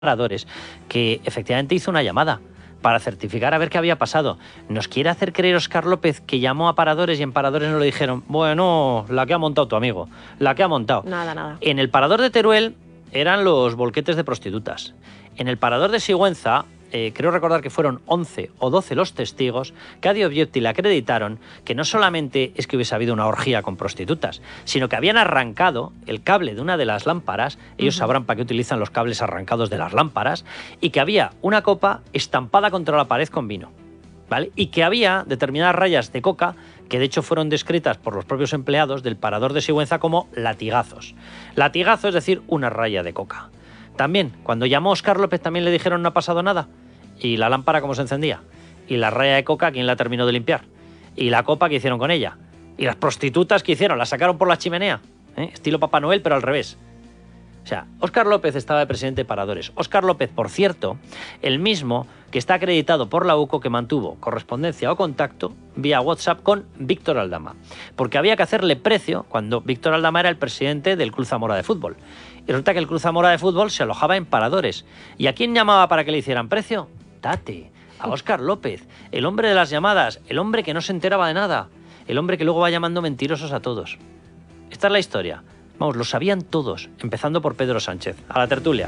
Paradores, que efectivamente hizo una llamada para certificar a ver qué había pasado. Nos quiere hacer creer Óscar López que llamó a Paradores y en Paradores nos lo dijeron, bueno, la que ha montado tu amigo, la que ha montado. Nada. En el Parador de Teruel eran los volquetes de prostitutas. En el Parador de Sigüenza, creo recordar que fueron 11 o 12 los testigos que a Diobjecti le acreditaron que no solamente es que hubiese habido una orgía con prostitutas, sino que habían arrancado el cable de una de las lámparas, ellos sabrán para qué utilizan los cables arrancados de las lámparas, y que había una copa estampada contra la pared con vino, ¿vale? Y que había determinadas rayas de coca que de hecho fueron descritas por los propios empleados del Parador de Sigüenza como latigazos. Latigazo es decir, una raya de coca. También, cuando llamó Óscar López también le dijeron no ha pasado nada. ¿Y la lámpara cómo se encendía? ¿Y la raya de coca quién la terminó de limpiar? ¿Y la copa qué hicieron con ella? ¿Y las prostitutas qué hicieron? ¿La sacaron por la chimenea? Estilo Papá Noel, pero al revés. O sea, Óscar López estaba de presidente de Paradores. Óscar López, por cierto, el mismo que está acreditado por la UCO que mantuvo correspondencia o contacto vía WhatsApp con Víctor Aldama. Porque había que hacerle precio cuando Víctor Aldama era el presidente del Club Zamora de Fútbol. Y resulta que el Club Zamora de Fútbol se alojaba en Paradores. ¿Y a quién llamaba para que le hicieran precio? Tate, a Óscar López, el hombre de las llamadas, el hombre que no se enteraba de nada, el hombre que luego va llamando mentirosos a todos. Esta es la historia. Vamos, lo sabían todos, empezando por Pedro Sánchez. A la tertulia.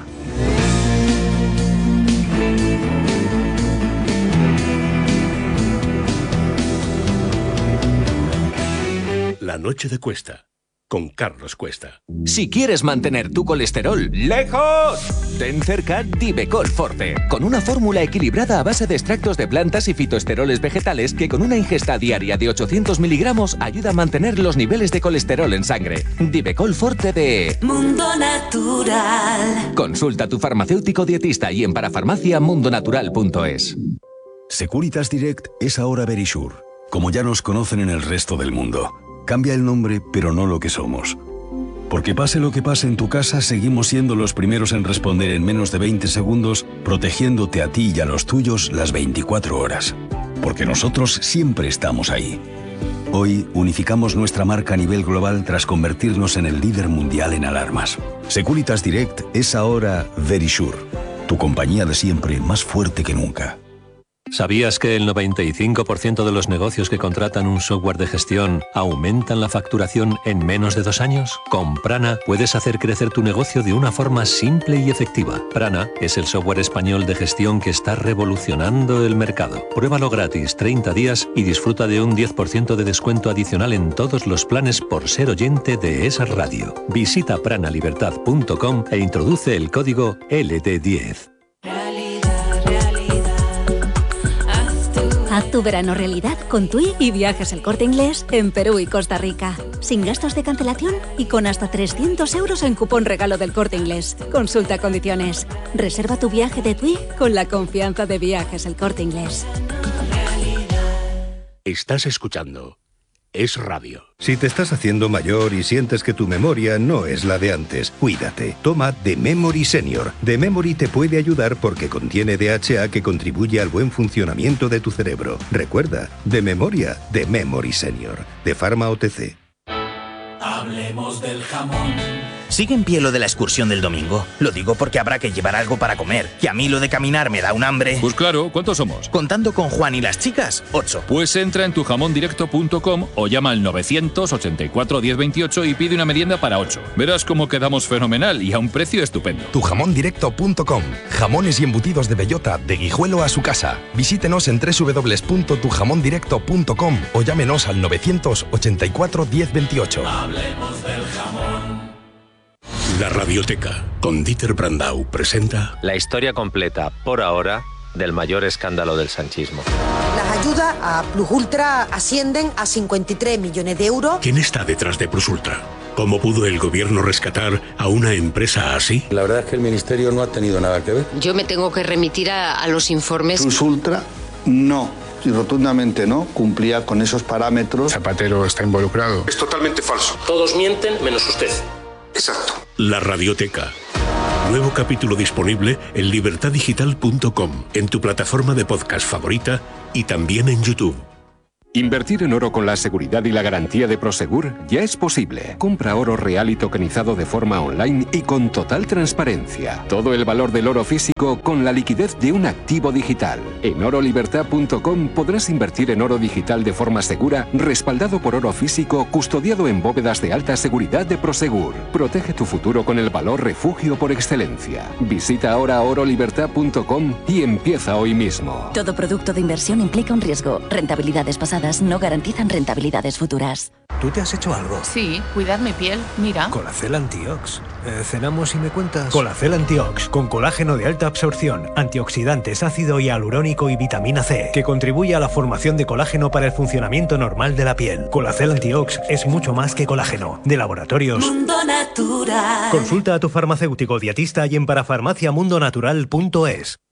La noche de Cuesta, con Carlos Cuesta. Si quieres mantener tu colesterol lejos, ten cerca Divecol Forte, con una fórmula equilibrada a base de extractos de plantas y fitoesteroles vegetales que con una ingesta diaria de 800 miligramos ayuda a mantener los niveles de colesterol en sangre. Divecol Forte de Mundo Natural. Consulta a tu farmacéutico dietista y en parafarmaciamundonatural.es. Securitas Direct es ahora Verisure, como ya nos conocen en el resto del mundo. Cambia el nombre, pero no lo que somos. Porque pase lo que pase en tu casa, seguimos siendo los primeros en responder en menos de 20 segundos, protegiéndote a ti y a los tuyos las 24 horas. Porque nosotros siempre estamos ahí. Hoy unificamos nuestra marca a nivel global tras convertirnos en el líder mundial en alarmas. Securitas Direct es ahora Verisure, tu compañía de siempre más fuerte que nunca. ¿Sabías que el 95% de los negocios que contratan un software de gestión aumentan la facturación en menos de 2 años? Con Prana puedes hacer crecer tu negocio de una forma simple y efectiva. Prana es el software español de gestión que está revolucionando el mercado. Pruébalo gratis 30 días y disfruta de un 10% de descuento adicional en todos los planes por ser oyente de esa radio. Visita pranalibertad.com e introduce el código LD10. Haz tu verano realidad con TUI y Viajes El Corte Inglés en Perú y Costa Rica. Sin gastos de cancelación y con hasta 300 euros en cupón regalo del Corte Inglés. Consulta condiciones. Reserva tu viaje de TUI con la confianza de Viajes El Corte Inglés. Estás escuchando Es Radio. Si te estás haciendo mayor y sientes que tu memoria no es la de antes, cuídate. Toma The Memory Senior. The Memory te puede ayudar porque contiene DHA que contribuye al buen funcionamiento de tu cerebro. Recuerda, de memoria, The Memory Senior. De Pharma OTC. Hablemos del jamón. ¿Sigue en pie lo de la excursión del domingo? Lo digo porque habrá que llevar algo para comer. Que a mí lo de caminar me da un hambre. Pues claro, ¿cuántos somos? Contando con Juan y las chicas, 8. Pues entra en tujamondirecto.com o llama al 984 1028 y pide una merienda para 8. Verás cómo quedamos fenomenal y a un precio estupendo. Tujamondirecto.com. Jamones y embutidos de bellota de Guijuelo a su casa. Visítenos en www.tujamondirecto.com o llámenos al 984 1028. Hablemos del jamón. La Radioteca, con Dieter Brandau, presenta la historia completa, por ahora, del mayor escándalo del sanchismo. Las ayudas a Plus Ultra ascienden a 53 millones de euros. ¿Quién está detrás de Plus Ultra? ¿Cómo pudo el gobierno rescatar a una empresa así? La verdad es que el ministerio no ha tenido nada que ver. Yo me tengo que remitir a los informes. Plus Ultra, no. Y rotundamente no, cumplía con esos parámetros. Zapatero está involucrado. Es totalmente falso. Todos mienten menos usted. Exacto. La Radioteca. Nuevo capítulo disponible en libertaddigital.com, en tu plataforma de podcast favorita y también en YouTube. Invertir en oro con la seguridad y la garantía de Prosegur ya es posible. Compra oro real y tokenizado de forma online y con total transparencia. Todo el valor del oro físico con la liquidez de un activo digital. En orolibertad.com podrás invertir en oro digital de forma segura, respaldado por oro físico, custodiado en bóvedas de alta seguridad de Prosegur. Protege tu futuro con el valor refugio por excelencia. Visita ahora orolibertad.com y empieza hoy mismo. Todo producto de inversión implica un riesgo. Rentabilidades pasadas no garantizan rentabilidades futuras. ¿Tú te has hecho algo? Sí, cuidar mi piel, mira. Colacel Antiox. Cenamos y me cuentas. Colacel Antiox, con colágeno de alta absorción, antioxidantes, ácido hialurónico y vitamina C, que contribuye a la formación de colágeno para el funcionamiento normal de la piel. Colacel Antiox es mucho más que colágeno. De Laboratorios Mundo Natural. Consulta a tu farmacéutico dietista y en parafarmaciamundonatural.es.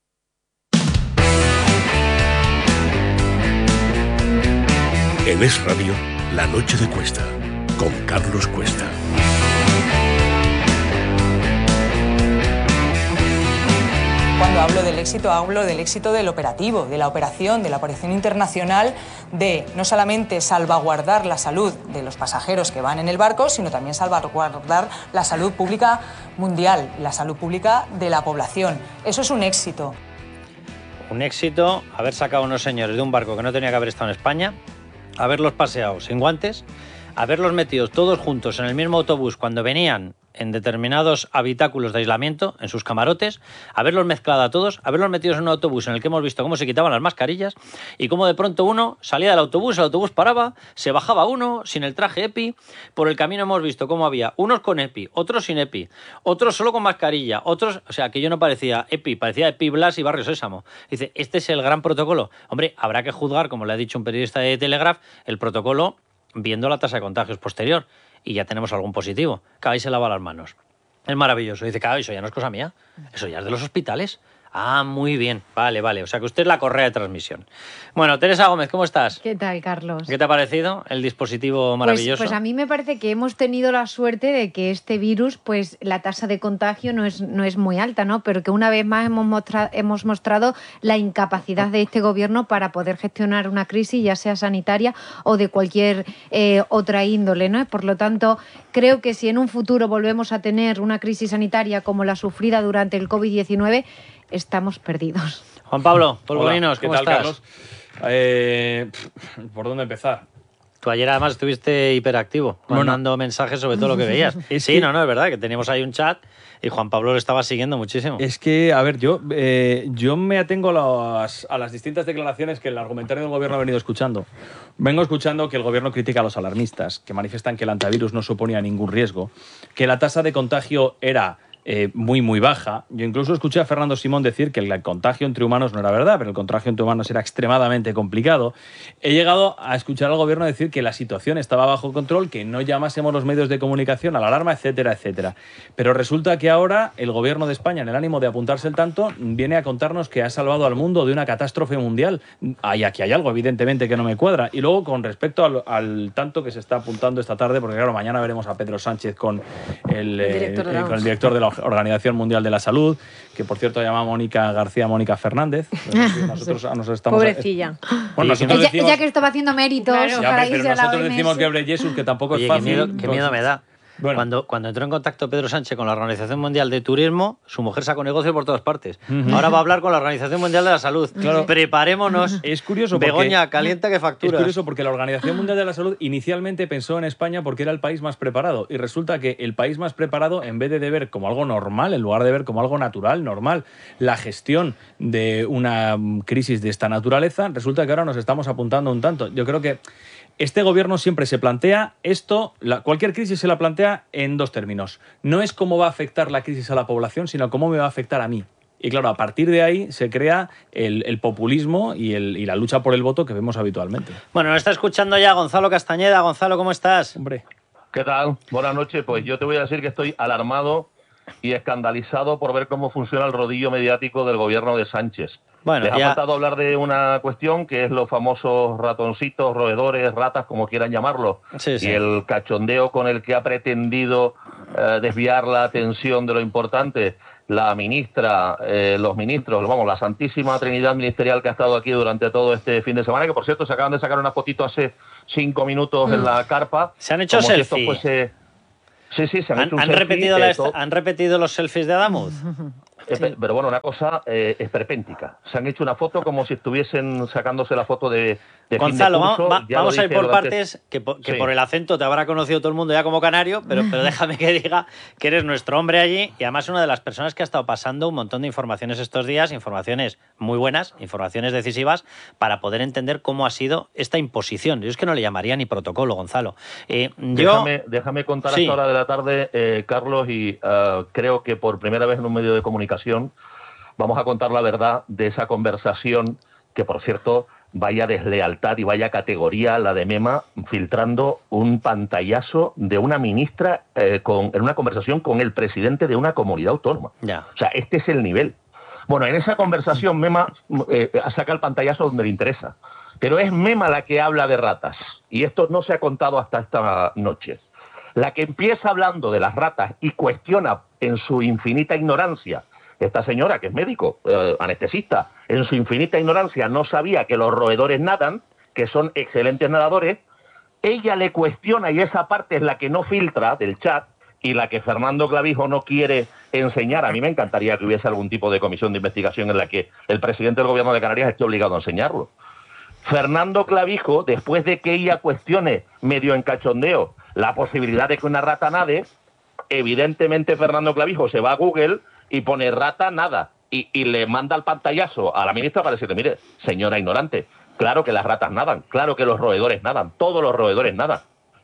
En Es Radio, La Noche de Cuesta, con Carlos Cuesta. Cuando hablo del éxito del operativo, de la operación internacional, de no solamente salvaguardar la salud de los pasajeros que van en el barco, sino también salvaguardar la salud pública mundial, la salud pública de la población. Eso es un éxito. Un éxito haber sacado a unos señores de un barco que no tenía que haber estado en España, haberlos paseado sin guantes, haberlos metido todos juntos en el mismo autobús cuando venían en determinados habitáculos de aislamiento, en sus camarotes, haberlos mezclado a todos, haberlos metido en un autobús en el que hemos visto cómo se quitaban las mascarillas y cómo de pronto uno salía del autobús, el autobús paraba, se bajaba uno sin el traje EPI, por el camino hemos visto cómo había unos con EPI, otros sin EPI, otros solo con mascarilla, otros, o sea, que yo no parecía EPI, parecía EPI Blas y Barrio Sésamo. Dice, este es el gran protocolo. Hombre, habrá que juzgar, como le ha dicho un periodista de Telegraph, el protocolo viendo la tasa de contagios posterior. Y ya tenemos algún positivo. Cada vez se lava las manos. Es maravilloso. Dice, claro, eso ya no es cosa mía. Eso ya es de los hospitales. Ah, muy bien. Vale. O sea que usted es la correa de transmisión. Bueno, Teresa Gómez, ¿cómo estás? ¿Qué tal, Carlos? ¿Qué te ha parecido el dispositivo maravilloso? Pues a mí me parece que hemos tenido la suerte de que este virus, pues la tasa de contagio no es muy alta, ¿no? Pero que una vez más hemos mostrado la incapacidad de este gobierno para poder gestionar una crisis, ya sea sanitaria o de cualquier otra índole, ¿no? Por lo tanto, creo que si en un futuro volvemos a tener una crisis sanitaria como la sufrida durante el COVID-19, estamos perdidos. Juan Pablo, Polvorinos, ¿cómo tal, estás? Carlos? ¿Por dónde empezar? Tú ayer además estuviste hiperactivo, mandando mensajes sobre todo lo que veías. Es verdad, que teníamos ahí un chat y Juan Pablo lo estaba siguiendo muchísimo. Es que, a ver, yo me atengo a las distintas declaraciones que el argumentario del gobierno ha venido escuchando. Vengo escuchando que el gobierno critica a los alarmistas, que manifiestan que el antivirus no suponía ningún riesgo, que la tasa de contagio era muy baja. Yo incluso escuché a Fernando Simón decir que el contagio entre humanos no era verdad, pero el contagio entre humanos era extremadamente complicado. He llegado a escuchar al gobierno decir que la situación estaba bajo control, que no llamásemos los medios de comunicación a la alarma, etcétera, etcétera. Pero resulta que ahora el gobierno de España, en el ánimo de apuntarse el tanto, viene a contarnos que ha salvado al mundo de una catástrofe mundial. Aquí hay algo, evidentemente, que no me cuadra. Y luego, con respecto al tanto que se está apuntando esta tarde, porque claro, mañana veremos a Pedro Sánchez con el director de la Organización Mundial de la Salud, que por cierto llama Mónica Fernández. Nosotros nos estamos... Pobrecilla. Bueno, nosotros decimos, ella que estaba haciendo méritos para irse a la OMS. Nosotros decimos que Jesús, que tampoco es fácil. Qué miedo me da. Bueno. Cuando entró en contacto Pedro Sánchez con la Organización Mundial de Turismo, su mujer sacó negocio por todas partes. Ahora va a hablar con la Organización Mundial de la Salud. Claro. Preparémonos. Es curioso Begoña, calienta que factura. Es curioso porque la Organización Mundial de la Salud inicialmente pensó en España porque era el país más preparado. Y resulta que el país más preparado, en vez de ver como algo normal, en lugar de ver como algo natural, normal, la gestión de una crisis de esta naturaleza, resulta que ahora nos estamos apuntando un tanto. Yo creo que este gobierno siempre se plantea esto, cualquier crisis se la plantea en dos términos. No es cómo va a afectar la crisis a la población, sino cómo me va a afectar a mí. Y claro, a partir de ahí se crea el populismo y la lucha por el voto que vemos habitualmente. Bueno, nos está escuchando ya Gonzalo Castañeda. Gonzalo, ¿cómo estás? Hombre. ¿Qué tal? Buenas noches. Pues yo te voy a decir que estoy alarmado y escandalizado por ver cómo funciona el rodillo mediático del gobierno de Sánchez. Bueno, les ha faltado hablar de una cuestión que es los famosos ratoncitos, roedores, ratas, como quieran llamarlo, sí. Y el cachondeo con el que ha pretendido desviar la atención de lo importante. la ministra, los ministros, vamos, la santísima trinidad ministerial que ha estado aquí durante todo este fin de semana, que por cierto se acaban de sacar una fotito hace 5 minutos en la carpa. Se han hecho selfies. Sí, se han hecho un ¿Han selfie. ¿Han repetido los selfies de Adamuz? Pero bueno, una cosa esperpéntica. Se han hecho una foto como si estuviesen sacándose la foto de Gonzalo, fin de curso. vamos a ir por partes, que por el acento te habrá conocido todo el mundo ya como canario, pero déjame que diga que eres nuestro hombre allí y además una de las personas que ha estado pasando un montón de informaciones estos días, informaciones muy buenas, informaciones decisivas, para poder entender cómo ha sido esta imposición. Yo es que no le llamaría ni protocolo, Gonzalo. Déjame contar a esta hora de la tarde, Carlos, y creo que por primera vez en un medio de comunicación vamos a contar la verdad de esa conversación que, por cierto, vaya deslealtad y vaya categoría la de Mema, filtrando un pantallazo de una ministra en una conversación con el presidente de una comunidad autónoma. Ya. O sea, este es el nivel. Bueno, en esa conversación Mema saca el pantallazo donde le interesa, pero es Mema la que habla de ratas, y esto no se ha contado hasta esta noche. La que empieza hablando de las ratas y cuestiona en su infinita ignorancia, esta señora que es médico, anestesista, en su infinita ignorancia no sabía que los roedores nadan, que son excelentes nadadores. Ella le cuestiona y esa parte es la que no filtra del chat y la que Fernando Clavijo no quiere enseñar. A mí me encantaría que hubiese algún tipo de comisión de investigación en la que el presidente del gobierno de Canarias esté obligado a enseñarlo. Fernando Clavijo, después de que ella cuestione medio en cachondeo la posibilidad de que una rata nade, evidentemente Fernando Clavijo se va a Google y pone rata nada y le manda el pantallazo a la ministra para decirle, mire, señora ignorante, claro que las ratas nadan, claro que los roedores nadan, todos los roedores nadan.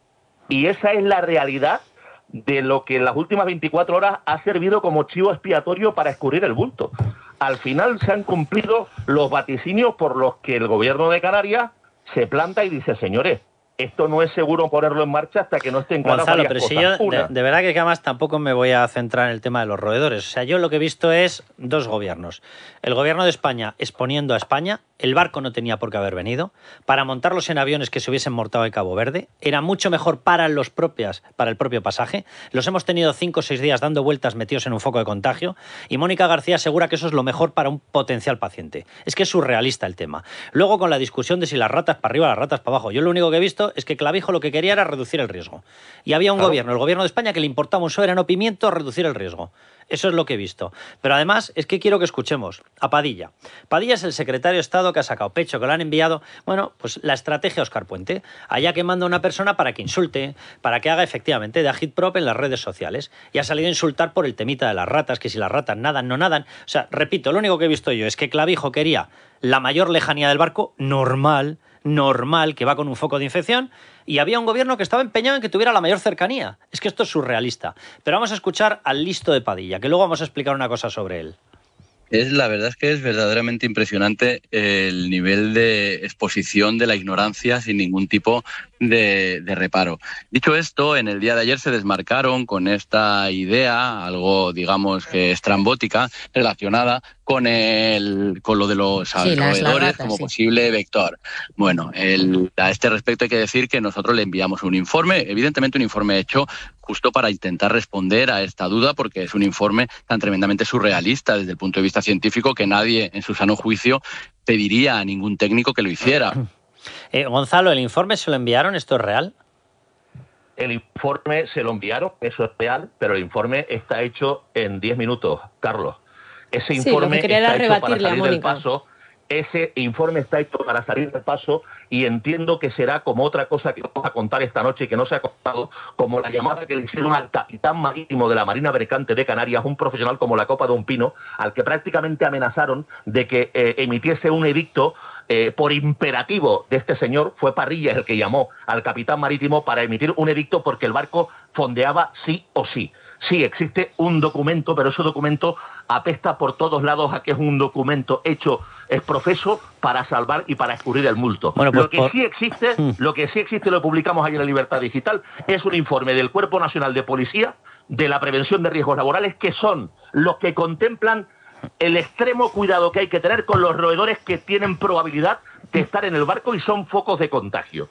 Y esa es la realidad de lo que en las últimas 24 horas ha servido como chivo expiatorio para escurrir el bulto. Al final se han cumplido los vaticinios por los que el gobierno de Canarias se planta y dice, señores, esto no es seguro ponerlo en marcha hasta que no estén claras Gonzalo, varias pero cosas. si yo de verdad que además tampoco me voy a centrar en el tema de los roedores. O sea, yo lo que he visto es dos gobiernos. El gobierno de España exponiendo a España, el barco no tenía por qué haber venido, para montarlos en aviones que se hubiesen mortado en Cabo Verde, era mucho mejor para el propio pasaje. Los hemos tenido 5 o 6 días dando vueltas metidos en un foco de contagio y Mónica García asegura que eso es lo mejor para un potencial paciente. Es que es surrealista el tema. Luego con la discusión de si las ratas para arriba, las ratas para abajo, yo lo único que he visto es que Clavijo lo que quería era reducir el riesgo. Y había un gobierno, el gobierno de España, que le importaba un soberano pimiento reducir el riesgo. Eso es lo que he visto. Pero además es que quiero que escuchemos a Padilla. Padilla es el secretario de Estado que ha sacado pecho, que lo han enviado, bueno, pues la estrategia Óscar Puente. Allá que manda a una persona para que insulte, para que haga efectivamente de agitprop en las redes sociales. Y ha salido a insultar por el temita de las ratas, que si las ratas nadan, no nadan. O sea, repito, lo único que he visto yo es que Clavijo quería la mayor lejanía del barco, normal, que va con un foco de infección, y había un gobierno que estaba empeñado en que tuviera la mayor cercanía. Es que esto es surrealista. Pero vamos a escuchar al listo de Padilla, que luego vamos a explicar una cosa sobre él. La verdad es que es verdaderamente impresionante el nivel de exposición de la ignorancia sin ningún tipo de reparo. Dicho esto, en el día de ayer se desmarcaron con esta idea, algo digamos que estrambótica, relacionada con lo de los roedores como posible vector. Bueno, a este respecto hay que decir que nosotros le enviamos un informe, evidentemente un informe hecho justo para intentar responder a esta duda, porque es un informe tan tremendamente surrealista desde el punto de vista científico que nadie en su sano juicio pediría a ningún técnico que lo hiciera. Gonzalo, ¿el informe se lo enviaron? ¿Esto es real? El informe se lo enviaron, eso es real, pero el informe está hecho en 10 minutos, Carlos. Ese informe está hecho para salir del paso. Ese informe está hecho para salir del paso y entiendo que será como otra cosa que vamos a contar esta noche y que no se ha contado, como la llamada que le hicieron al capitán marítimo de la Marina Mercante de Canarias, un profesional como la copa de un pino, al que prácticamente amenazaron de que emitiese un edicto por imperativo de este señor. Fue Parrilla el que llamó al capitán marítimo para emitir un edicto porque el barco fondeaba sí o sí. Sí, existe un documento, pero ese documento apesta por todos lados a que es un documento hecho es profeso para salvar y para escurrir el multo. Bueno, pues, lo que sí existe, lo publicamos ayer en Libertad Digital, es un informe del Cuerpo Nacional de Policía de la prevención de riesgos laborales, que son los que contemplan el extremo cuidado que hay que tener con los roedores que tienen probabilidad de estar en el barco y son focos de contagio.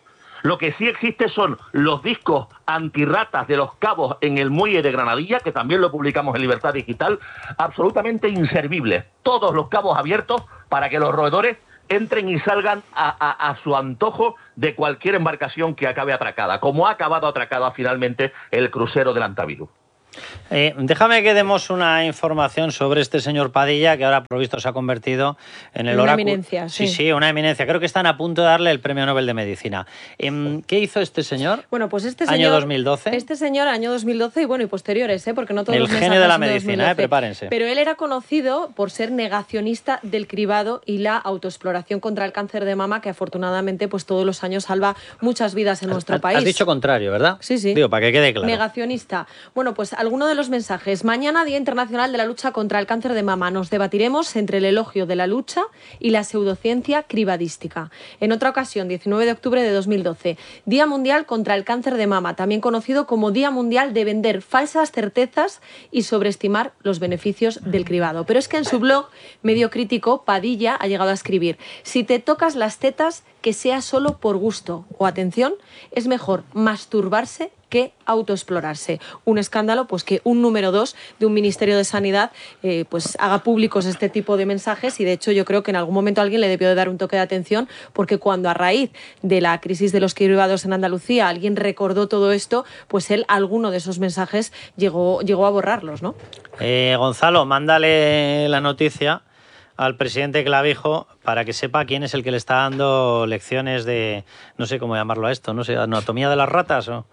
Lo que sí existe son los discos antirratas de los cabos en el muelle de Granadilla, que también lo publicamos en Libertad Digital, absolutamente inservibles. Todos los cabos abiertos para que los roedores entren y salgan a su antojo de cualquier embarcación que acabe atracada, como ha acabado atracada finalmente el crucero del Antavirus. Déjame que demos una información sobre este señor Padilla, que ahora por visto se ha convertido en el oráculo. Una eminencia, sí. Sí, una eminencia. Creo que están a punto de darle el Premio Nobel de Medicina. ¿Qué hizo este señor? Bueno, pues este señor... Año 2012. Este señor, año 2012 y bueno, y posteriores, porque no todos el los mensajes genio de la son de medicina, 2012. Prepárense. Pero él era conocido por ser negacionista del cribado y la autoexploración contra el cáncer de mama, que afortunadamente pues todos los años salva muchas vidas en nuestro país. Has dicho contrario, ¿verdad? Sí, sí. Digo, para que quede claro. Negacionista. Bueno, pues alguno de los mensajes. Mañana, Día Internacional de la Lucha contra el Cáncer de Mama. Nos debatiremos entre el elogio de la lucha y la pseudociencia cribadística. En otra ocasión, 19 de octubre de 2012, Día Mundial contra el Cáncer de Mama, también conocido como Día Mundial de vender falsas certezas y sobreestimar los beneficios del cribado. Pero es que en su blog medio crítico, Padilla ha llegado a escribir: si te tocas las tetas, que sea solo por gusto o atención, es mejor masturbarse que autoexplorarse. Un escándalo, pues que un número 2 de un Ministerio de Sanidad pues haga públicos este tipo de mensajes, y de hecho yo creo que en algún momento alguien le debió de dar un toque de atención, porque cuando a raíz de la crisis de los cribados en Andalucía alguien recordó todo esto, pues él alguno de esos mensajes llegó a borrarlos, ¿no? Gonzalo, mándale la noticia al presidente Clavijo para que sepa quién es el que le está dando lecciones de, no sé cómo llamarlo a esto, no sé, anatomía de las ratas o...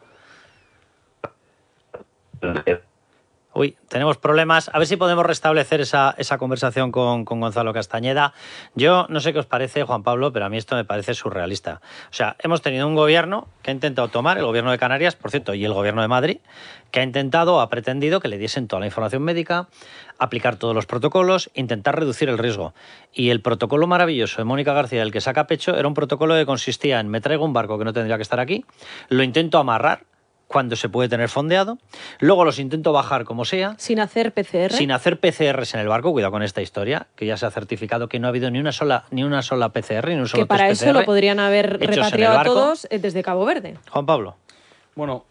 Uy, tenemos problemas. A ver si podemos restablecer esa conversación con Gonzalo Castañeda. Yo no sé qué os parece, Juan Pablo, pero a mí esto me parece surrealista. O sea, hemos tenido un gobierno que ha intentado tomar, el gobierno de Canarias, por cierto, y el gobierno de Madrid, que ha pretendido que le diesen toda la información médica, aplicar todos los protocolos, intentar reducir el riesgo. Y el protocolo maravilloso de Mónica García, el que saca pecho, era un protocolo que consistía en: me traigo un barco que no tendría que estar aquí, lo intento amarrar cuando se puede tener fondeado, luego los intento bajar como sea. Sin hacer PCR. Sin hacer PCRs en el barco, cuidado con esta historia, que ya se ha certificado que no ha habido ni una sola PCR, ni un solo que para test eso PCR lo podrían haber repatriado a todos desde Cabo Verde. Juan Pablo. Bueno,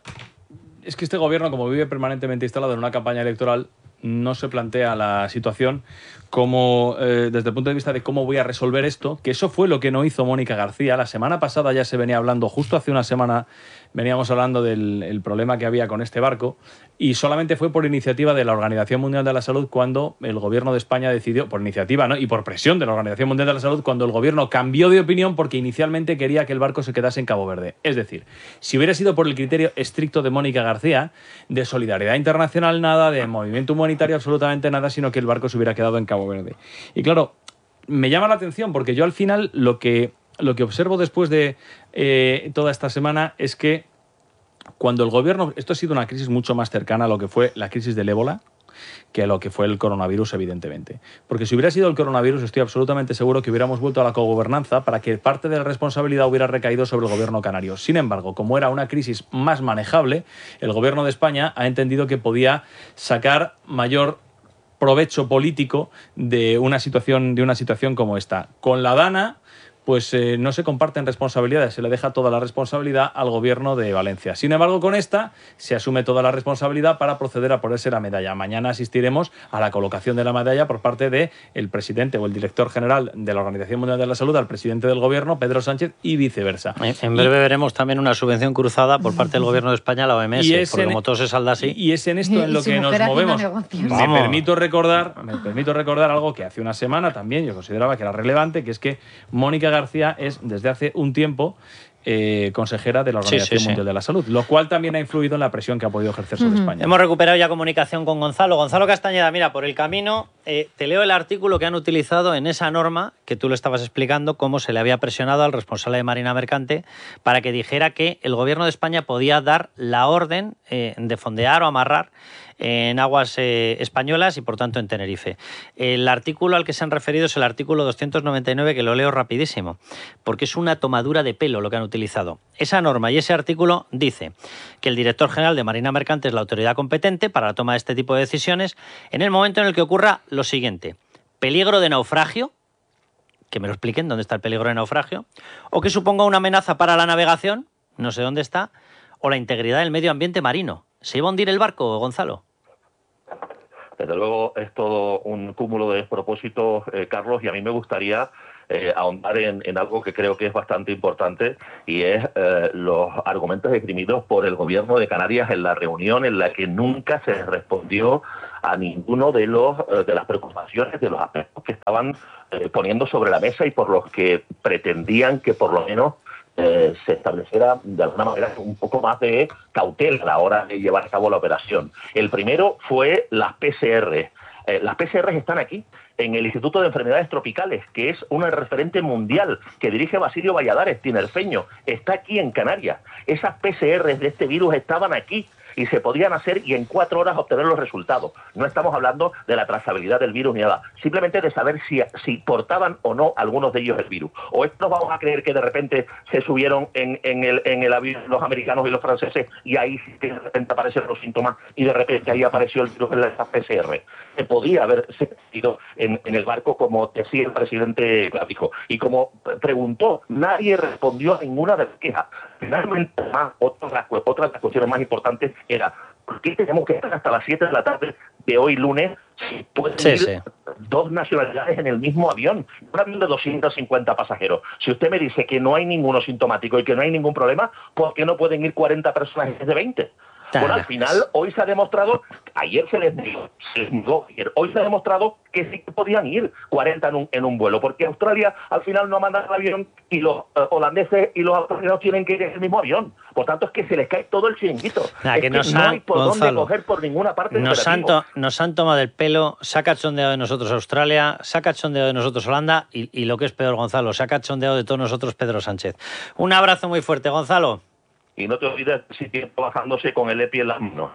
es que este gobierno, como vive permanentemente instalado en una campaña electoral, no se plantea la situación como desde el punto de vista de cómo voy a resolver esto, que eso fue lo que no hizo Mónica García. La semana pasada ya se venía hablando, justo hace una semana veníamos hablando del problema que había con este barco, y solamente fue por iniciativa de la Organización Mundial de la Salud cuando el gobierno de España decidió, por iniciativa, ¿no?, y por presión de la Organización Mundial de la Salud, cuando el gobierno cambió de opinión porque inicialmente quería que el barco se quedase en Cabo Verde. Es decir, si hubiera sido por el criterio estricto de Mónica García, de solidaridad internacional nada, de movimiento humanitario absolutamente nada, sino que el barco se hubiera quedado en Cabo Verde. Y claro, me llama la atención porque yo al final lo que observo después de toda esta semana es que cuando el gobierno... Esto ha sido una crisis mucho más cercana a lo que fue la crisis del ébola que a lo que fue el coronavirus, evidentemente. Porque si hubiera sido el coronavirus, estoy absolutamente seguro que hubiéramos vuelto a la cogobernanza para que parte de la responsabilidad hubiera recaído sobre el gobierno canario. Sin embargo, como era una crisis más manejable, el gobierno de España ha entendido que podía sacar mayor provecho político de una situación como esta. Con la Dana, pues no se comparten responsabilidades, se le deja toda la responsabilidad al gobierno de Valencia. Sin embargo, con esta se asume toda la responsabilidad para proceder a ponerse la medalla. Mañana asistiremos a la colocación de la medalla por parte del presidente o el director general de la Organización Mundial de la Salud al presidente del gobierno, Pedro Sánchez, y viceversa. En breve veremos también una subvención cruzada por parte del gobierno de España a la OMS, porque como todo se salda así. Y es en esto en lo que nos movemos. Me permito recordar algo que hace una semana también yo consideraba que era relevante, que es que Mónica García es desde hace un tiempo consejera de la Organización Mundial de la Salud, lo cual también ha influido en la presión que ha podido ejercer sobre España. Hemos recuperado ya comunicación con Gonzalo. Gonzalo Castañeda, mira, por el camino te leo el artículo que han utilizado en esa norma que tú lo estabas explicando, cómo se le había presionado al responsable de Marina Mercante para que dijera que el gobierno de España podía dar la orden de fondear o amarrar en aguas españolas y por tanto en Tenerife. El artículo al que se han referido es el artículo 299, que lo leo rapidísimo, porque es una tomadura de pelo lo que han utilizado. Esa norma y ese artículo dice que el director general de Marina Mercante es la autoridad competente para la toma de este tipo de decisiones en el momento en el que ocurra lo siguiente: peligro de naufragio, que me lo expliquen dónde está el peligro de naufragio, o que suponga una amenaza para la navegación, no sé dónde está, o la integridad del medio ambiente marino. ¿Se iba a hundir el barco, Gonzalo? Desde luego es todo un cúmulo de despropósitos, Carlos, y a mí me gustaría ahondar en algo que creo que es bastante importante, y es los argumentos esgrimidos por el gobierno de Canarias en la reunión en la que nunca se respondió a ninguno de las preocupaciones, de los aspectos que estaban poniendo sobre la mesa y por los que pretendían que por lo menos se estableciera de alguna manera un poco más de cautela a la hora de llevar a cabo la operación. El primero fue las PCR. Las PCR están aquí, en el Instituto de Enfermedades Tropicales, que es un referente mundial que dirige Basilio Valladares, tinerfeño. Está aquí en Canarias. Esas PCR de este virus estaban aquí y se podían hacer y en 4 horas obtener los resultados. No estamos hablando de la trazabilidad del virus ni nada, simplemente de saber si portaban o no algunos de ellos el virus. O esto vamos a creer que de repente se subieron en el avión los americanos y los franceses y ahí sí que de repente aparecieron los síntomas y de repente ahí apareció el virus en la PCR. Se podía haberse metido en el barco, como decía el presidente Clavijo. Y como preguntó, nadie respondió a ninguna de las quejas. Finalmente, otra de las cuestiones más importantes era, ¿por qué tenemos que estar hasta las 7 de la tarde de hoy lunes si pueden ir 2 nacionalidades en el mismo avión? Un avión de 250 pasajeros. Si usted me dice que no hay ninguno sintomático y que no hay ningún problema, ¿por qué no pueden ir 40 personas en vez de 20? Bueno, al final, hoy se ha demostrado, ayer se les negó, hoy se ha demostrado que sí que podían ir 40 en un vuelo, porque Australia al final no manda el avión y los holandeses y los australianos tienen que ir en el mismo avión. Por tanto, es que se les cae todo el chiringuito. No hay por dónde coger por ninguna parte. Nos han tomado el pelo, se ha cachondeado de nosotros Australia, se ha cachondeado de nosotros Holanda y lo que es peor, Gonzalo, se ha cachondeado de todos nosotros Pedro Sánchez. Un abrazo muy fuerte, Gonzalo. Y no te olvides si tiene bajándose con el EPI en las manos.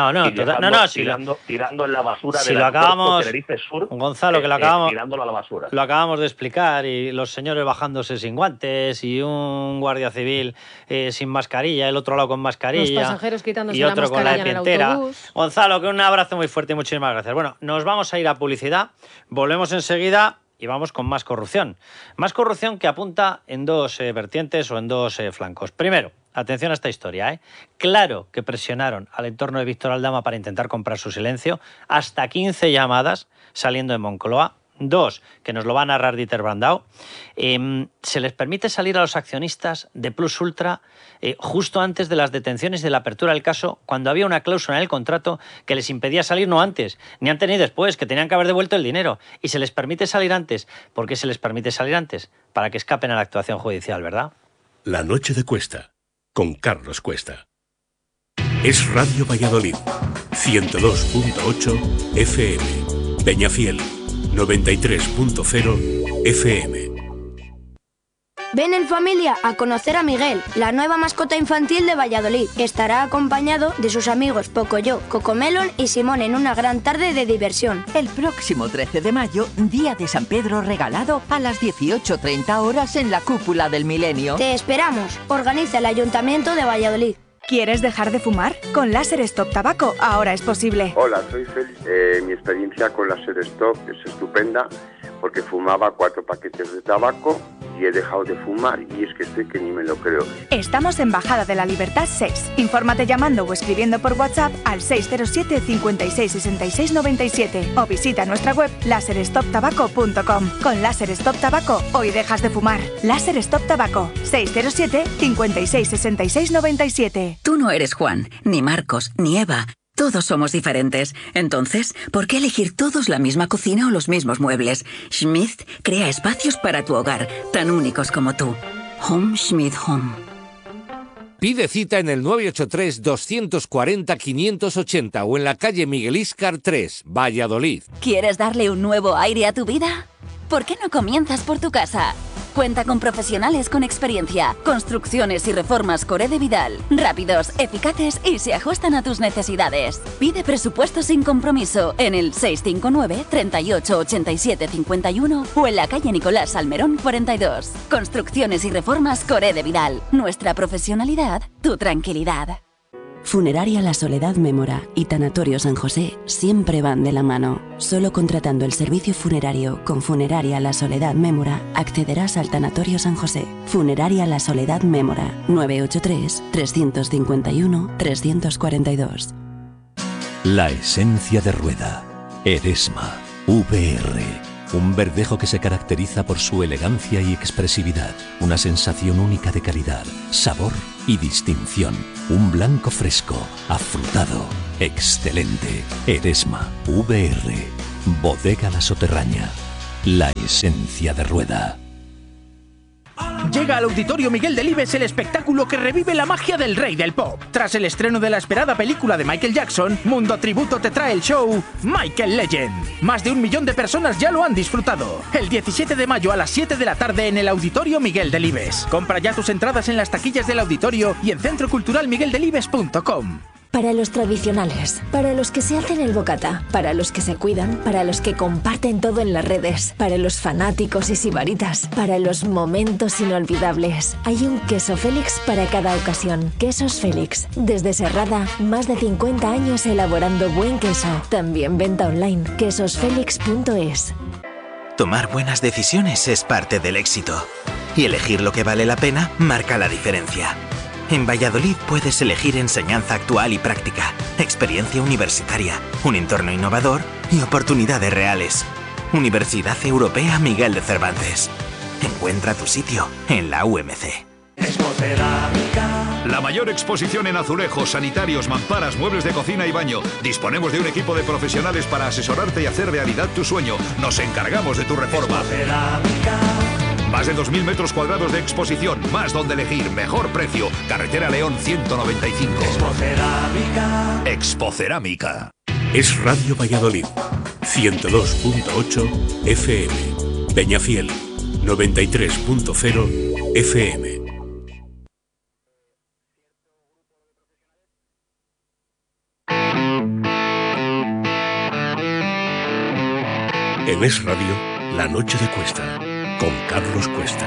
Tirando en la basura si lo acabamos, Tenerife Sur, Gonzalo, que tirándolo a la basura. Lo acabamos de explicar, y los señores bajándose sin guantes y un guardia civil sin mascarilla, el otro lado con mascarilla. Los pasajeros quitándose y otro la con la mascarilla en el autobús. Gonzalo, que un abrazo muy fuerte y muchísimas gracias. Bueno, nos vamos a ir a publicidad, volvemos enseguida. Y vamos con más corrupción. Más corrupción que apunta en 2 vertientes o en 2 flancos. Primero, atención a esta historia, ¿eh? Claro que presionaron al entorno de Víctor Aldama para intentar comprar su silencio. Hasta 15 llamadas saliendo de Moncloa. 2, que nos lo va a narrar Dieter Brandau. Se les permite salir a los accionistas de Plus Ultra justo antes de las detenciones y de la apertura del caso, cuando había una cláusula en el contrato que les impedía salir no antes, ni antes ni después, que tenían que haber devuelto el dinero. Y se les permite salir antes. ¿Por qué se les permite salir antes? Para que escapen a la actuación judicial, ¿verdad? La noche de Cuesta, con Carlos Cuesta. Es Radio Valladolid, 102.8 FM. Peñafiel, 93.0 FM. Ven en familia a conocer a Miguel, la nueva mascota infantil de Valladolid. Estará acompañado de sus amigos Pocoyo, Cocomelon y Simón en una gran tarde de diversión. El próximo 13 de mayo, día de San Pedro regalado, a las 18:30 horas en la Cúpula del Milenio. Te esperamos. Organiza el Ayuntamiento de Valladolid. ¿Quieres dejar de fumar? Con Láser Stop Tabaco ahora es posible. Hola, soy Félix. Mi experiencia con Láser Stop es estupenda porque fumaba 4 paquetes de tabaco y he dejado de fumar y es que estoy que ni me lo creo. Estamos en Bajada de la Libertad 6. Infórmate llamando o escribiendo por WhatsApp al 607 56 66 97 o visita nuestra web laserstoptabaco.com. Con Láser Stop Tabaco hoy dejas de fumar. Láser Stop Tabaco 607 56 66 97. Tú no eres Juan, ni Marcos, ni Eva. Todos somos diferentes. Entonces, ¿por qué elegir todos la misma cocina o los mismos muebles? Schmidt crea espacios para tu hogar, tan únicos como tú. Home Schmidt Home. Pide cita en el 983-240-580 o en la calle Miguel Íscar 3, Valladolid. ¿Quieres darle un nuevo aire a tu vida? ¿Por qué no comienzas por tu casa? Cuenta con profesionales con experiencia, construcciones y reformas Coré de Vidal, rápidos, eficaces y se ajustan a tus necesidades. Pide presupuesto sin compromiso en el 659 38 87 51 o en la calle Nicolás Salmerón 42. Construcciones y reformas Coré de Vidal. Nuestra profesionalidad, tu tranquilidad. Funeraria La Soledad Mémora y Tanatorio San José siempre van de la mano. Solo contratando el servicio funerario con Funeraria La Soledad Mémora accederás al Tanatorio San José. Funeraria La Soledad Mémora, 983-351-342. La esencia de Rueda. Eresma. VR. Un verdejo que se caracteriza por su elegancia y expresividad. Una sensación única de calidad, sabor y distinción. Un blanco fresco, afrutado, excelente. Eresma. VR. Bodega La Soterraña. La esencia de Rueda. Llega al Auditorio Miguel Delibes el espectáculo que revive la magia del rey del pop. Tras el estreno de la esperada película de Michael Jackson, Mundo Tributo te trae el show Michael Legend. Más de 1 millón de personas ya lo han disfrutado. El 17 de mayo a las 7 de la tarde en el Auditorio Miguel Delibes. Compra ya tus entradas en las taquillas del auditorio y en centroculturalmigueldelibes.com. Para los tradicionales, para los que se hacen el bocata, para los que se cuidan, para los que comparten todo en las redes, para los fanáticos y sibaritas, para los momentos inolvidables. Hay un queso Félix para cada ocasión. Quesos Félix. Desde Serrada, más de 50 años elaborando buen queso. También venta online. quesosfelix.es. Tomar buenas decisiones es parte del éxito. Y elegir lo que vale la pena marca la diferencia. En Valladolid puedes elegir enseñanza actual y práctica, experiencia universitaria, un entorno innovador y oportunidades reales. Universidad Europea Miguel de Cervantes. Encuentra tu sitio en la UMC. La mayor exposición en azulejos, sanitarios, mamparas, muebles de cocina y baño. Disponemos de un equipo de profesionales para asesorarte y hacer realidad tu sueño. Nos encargamos de tu reforma. Más de 2.000 metros cuadrados de exposición, más donde elegir, mejor precio. Carretera León 195. Expocerámica. Es Radio Valladolid, 102.8 FM. Peñafiel, 93.0 FM. En Es Radio, La Noche de Cuesta, con Carlos Cuesta.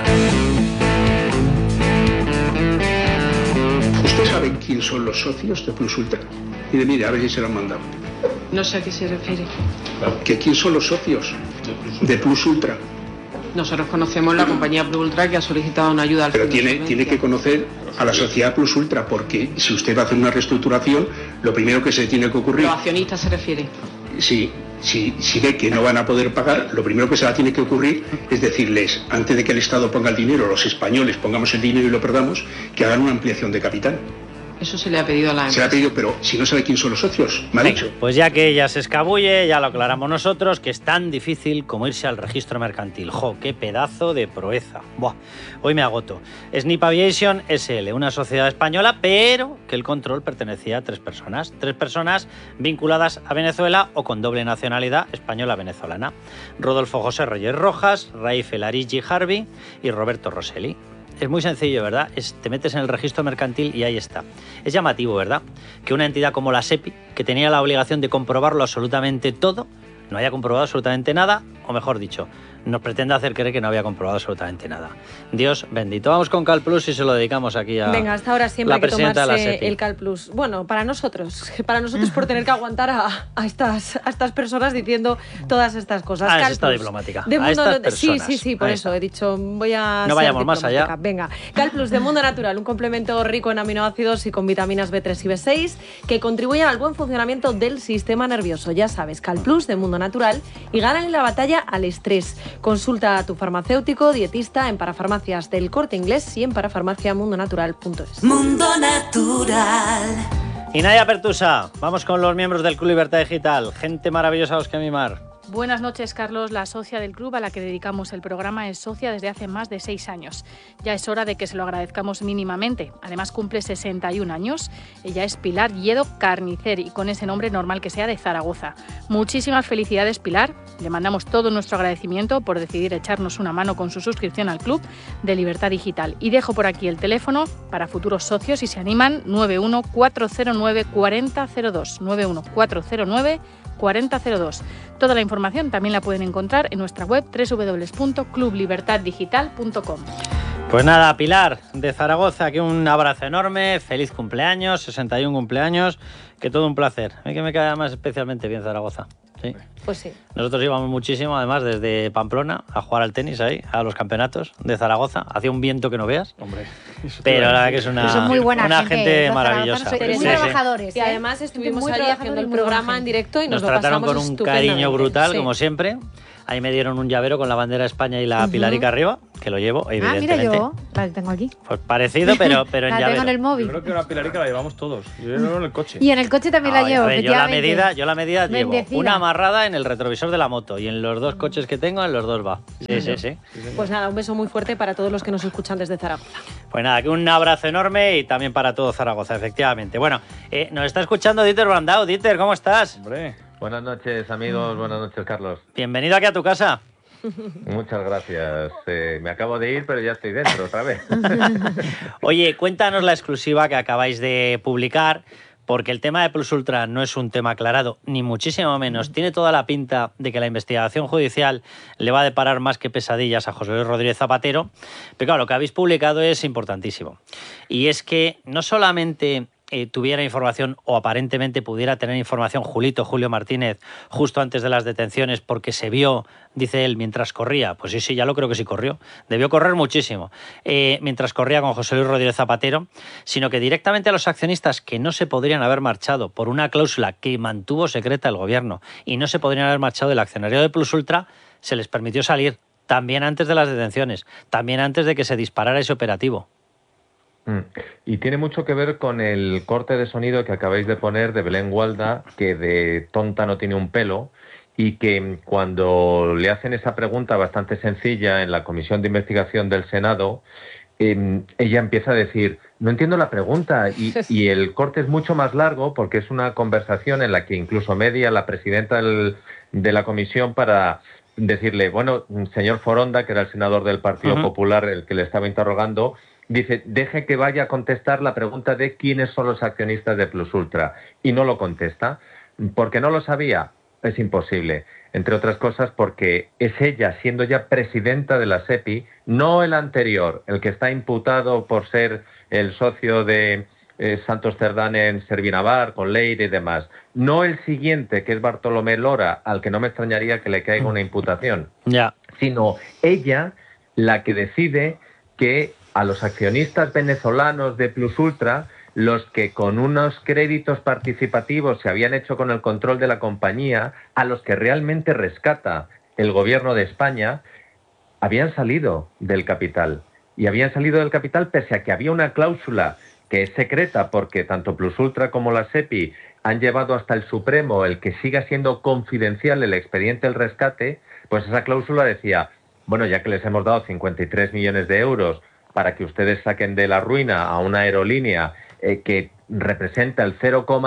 ¿Usted sabe quién son los socios de Plus Ultra? Mire, a ver si se lo han mandado. No sé a qué se refiere. ¿Que quién son los socios de Plus Ultra? Nosotros conocemos la compañía Plus Ultra que ha solicitado una ayuda al Pero Fondo tiene que conocer a la sociedad Plus Ultra, porque si usted va a hacer una reestructuración, lo primero que se tiene que ocurrir... ¿Los accionistas se refiere? Sí. Si ve que no van a poder pagar, lo primero que se va a tener que ocurrir es decirles, antes de que el Estado ponga el dinero, los españoles pongamos el dinero y lo perdamos, que hagan una ampliación de capital. Eso se le ha pedido a la empresa. Se le ha pedido, pero si no sabe quién son los socios, me ha dicho. Pues ya que ella se escabulle, ya lo aclaramos nosotros, que es tan difícil como irse al registro mercantil. ¡Jo, qué pedazo de proeza! Buah, hoy me agoto. Snip Aviation SL, una sociedad española, pero que el control pertenecía a 3 personas. 3 personas vinculadas a Venezuela o con doble nacionalidad española-venezolana. Rodolfo José Reyes Rojas, Raif El Arigi Harvey y Roberto Rosselli. Es muy sencillo, ¿verdad? Te metes en el registro mercantil y ahí está. Es llamativo, ¿verdad? Que una entidad como la SEPI, que tenía la obligación de comprobarlo absolutamente todo, no haya comprobado absolutamente nada, o mejor dicho, nos pretende hacer creer que no había comprobado absolutamente nada. Dios bendito. Vamos con CalPlus y se lo dedicamos aquí a... Venga, hasta ahora siempre hay que tomarse el CalPlus. Bueno, para nosotros por tener que aguantar a estas personas diciendo todas estas cosas. CalPlus, está diplomática. De a estas personas. Sí, por eso he dicho, voy a... No vayamos más allá. Venga, CalPlus de Mundo Natural, un complemento rico en aminoácidos y con vitaminas B3 y B6 que contribuyen al buen funcionamiento del sistema nervioso. Ya sabes, CalPlus de Mundo Natural y gánale la batalla al estrés. Consulta a tu farmacéutico, dietista en Parafarmacias del Corte Inglés y en parafarmaciamundonatural.es. Mundo Natural. Y Nadia Pertusa, vamos con los miembros del Club Libertad Digital. Gente maravillosa a los que mimar. Buenas noches, Carlos. La socia del club a la que dedicamos el programa es socia desde hace más de 6 años. Ya es hora de que se lo agradezcamos mínimamente. Además, cumple 61 años. Ella es Pilar Lledo Carnicer y con ese nombre normal que sea de Zaragoza. Muchísimas felicidades, Pilar. Le mandamos todo nuestro agradecimiento por decidir echarnos una mano con su suscripción al club de Libertad Digital. Y dejo por aquí el teléfono para futuros socios si se animan, 914094002. 914094002. Toda la información también la pueden encontrar en nuestra web www.clublibertaddigital.com. Pues nada, Pilar de Zaragoza, aquí un abrazo enorme, feliz cumpleaños, 61 cumpleaños, que todo un placer. A mí que me cae además especialmente bien Zaragoza. Sí. Pues sí. Nosotros íbamos muchísimo, además, desde Pamplona a jugar al tenis ahí, a los campeonatos de Zaragoza. Hacía un viento que no veas. Hombre, pero la verdad que es una gente maravillosa. Muy trabajadores. Y además estuvimos allí haciendo el programa en directo y nos lo trataron con un cariño brutal, sí, como siempre. Ahí me dieron un llavero con la bandera de España y la pilarica arriba, que lo llevo, evidentemente. Ah, mira, yo la tengo aquí. Pues parecido, pero en la llavero. tengo en el móvil. Yo creo que una pilarica la llevamos todos. Yo llevo en el coche. Y en el coche también la llevo. A ver, yo la medida llevo Bendecida. una amarrada en el retrovisor de la moto y en los dos coches que tengo, en los dos va. Sí. Pues nada, un beso muy fuerte para todos los que nos escuchan desde Zaragoza. Pues nada, que un abrazo enorme y también para todo Zaragoza, efectivamente. Bueno, nos está escuchando Dieter Brandau. Dieter, ¿cómo estás? Hombre. Buenas noches, amigos. Buenas noches, Carlos. Bienvenido aquí a tu casa. Muchas gracias. Me acabo de ir, pero ya estoy dentro otra vez. Oye, cuéntanos la exclusiva que acabáis de publicar, porque el tema de Plus Ultra no es un tema aclarado, ni muchísimo menos. Tiene toda la pinta de que la investigación judicial le va a deparar más que pesadillas a José Luis Rodríguez Zapatero. Pero claro, lo que habéis publicado es importantísimo. Y es que no solamente tuviera información o aparentemente pudiera tener información Julio Martínez justo antes de las detenciones porque se vio, dice él, mientras corría. Pues sí, ya lo creo que sí corrió. Debió correr muchísimo mientras corría con José Luis Rodríguez Zapatero, sino que directamente a los accionistas que no se podrían haber marchado por una cláusula que mantuvo secreta el gobierno y no se podrían haber marchado del accionariado de Plus Ultra, se les permitió salir también antes de las detenciones, también antes de que se disparara ese operativo. Y tiene mucho que ver con el corte de sonido que acabáis de poner de Belén Gualda, que de tonta no tiene un pelo, y que cuando le hacen esa pregunta bastante sencilla en la Comisión de Investigación del Senado, ella empieza a decir, no entiendo la pregunta, y el corte es mucho más largo porque es una conversación en la que incluso media la presidenta de la comisión para decirle, bueno, señor Foronda, que era el senador del Partido Popular, el que le estaba interrogando, dice, deje que vaya a contestar la pregunta de quiénes son los accionistas de Plus Ultra. Y no lo contesta. ¿Porque no lo sabía? Es imposible. Entre otras cosas porque es ella, siendo ya presidenta de la SEPI, no el anterior, el que está imputado por ser el socio de Santos Cerdán en Servinavar, con Leire y demás. No el siguiente, que es Bartolomé Lora, al que no me extrañaría que le caiga una imputación. Sino ella la que decide que a los accionistas venezolanos de Plus Ultra, los que con unos créditos participativos se habían hecho con el control de la compañía, a los que realmente rescata el gobierno de España, habían salido del capital. Y habían salido del capital pese a que había una cláusula que es secreta, porque tanto Plus Ultra como la SEPI han llevado hasta el Supremo el que siga siendo confidencial el expediente del rescate, pues esa cláusula decía, bueno, ya que les hemos dado 53 millones de euros para que ustedes saquen de la ruina a una aerolínea que representa el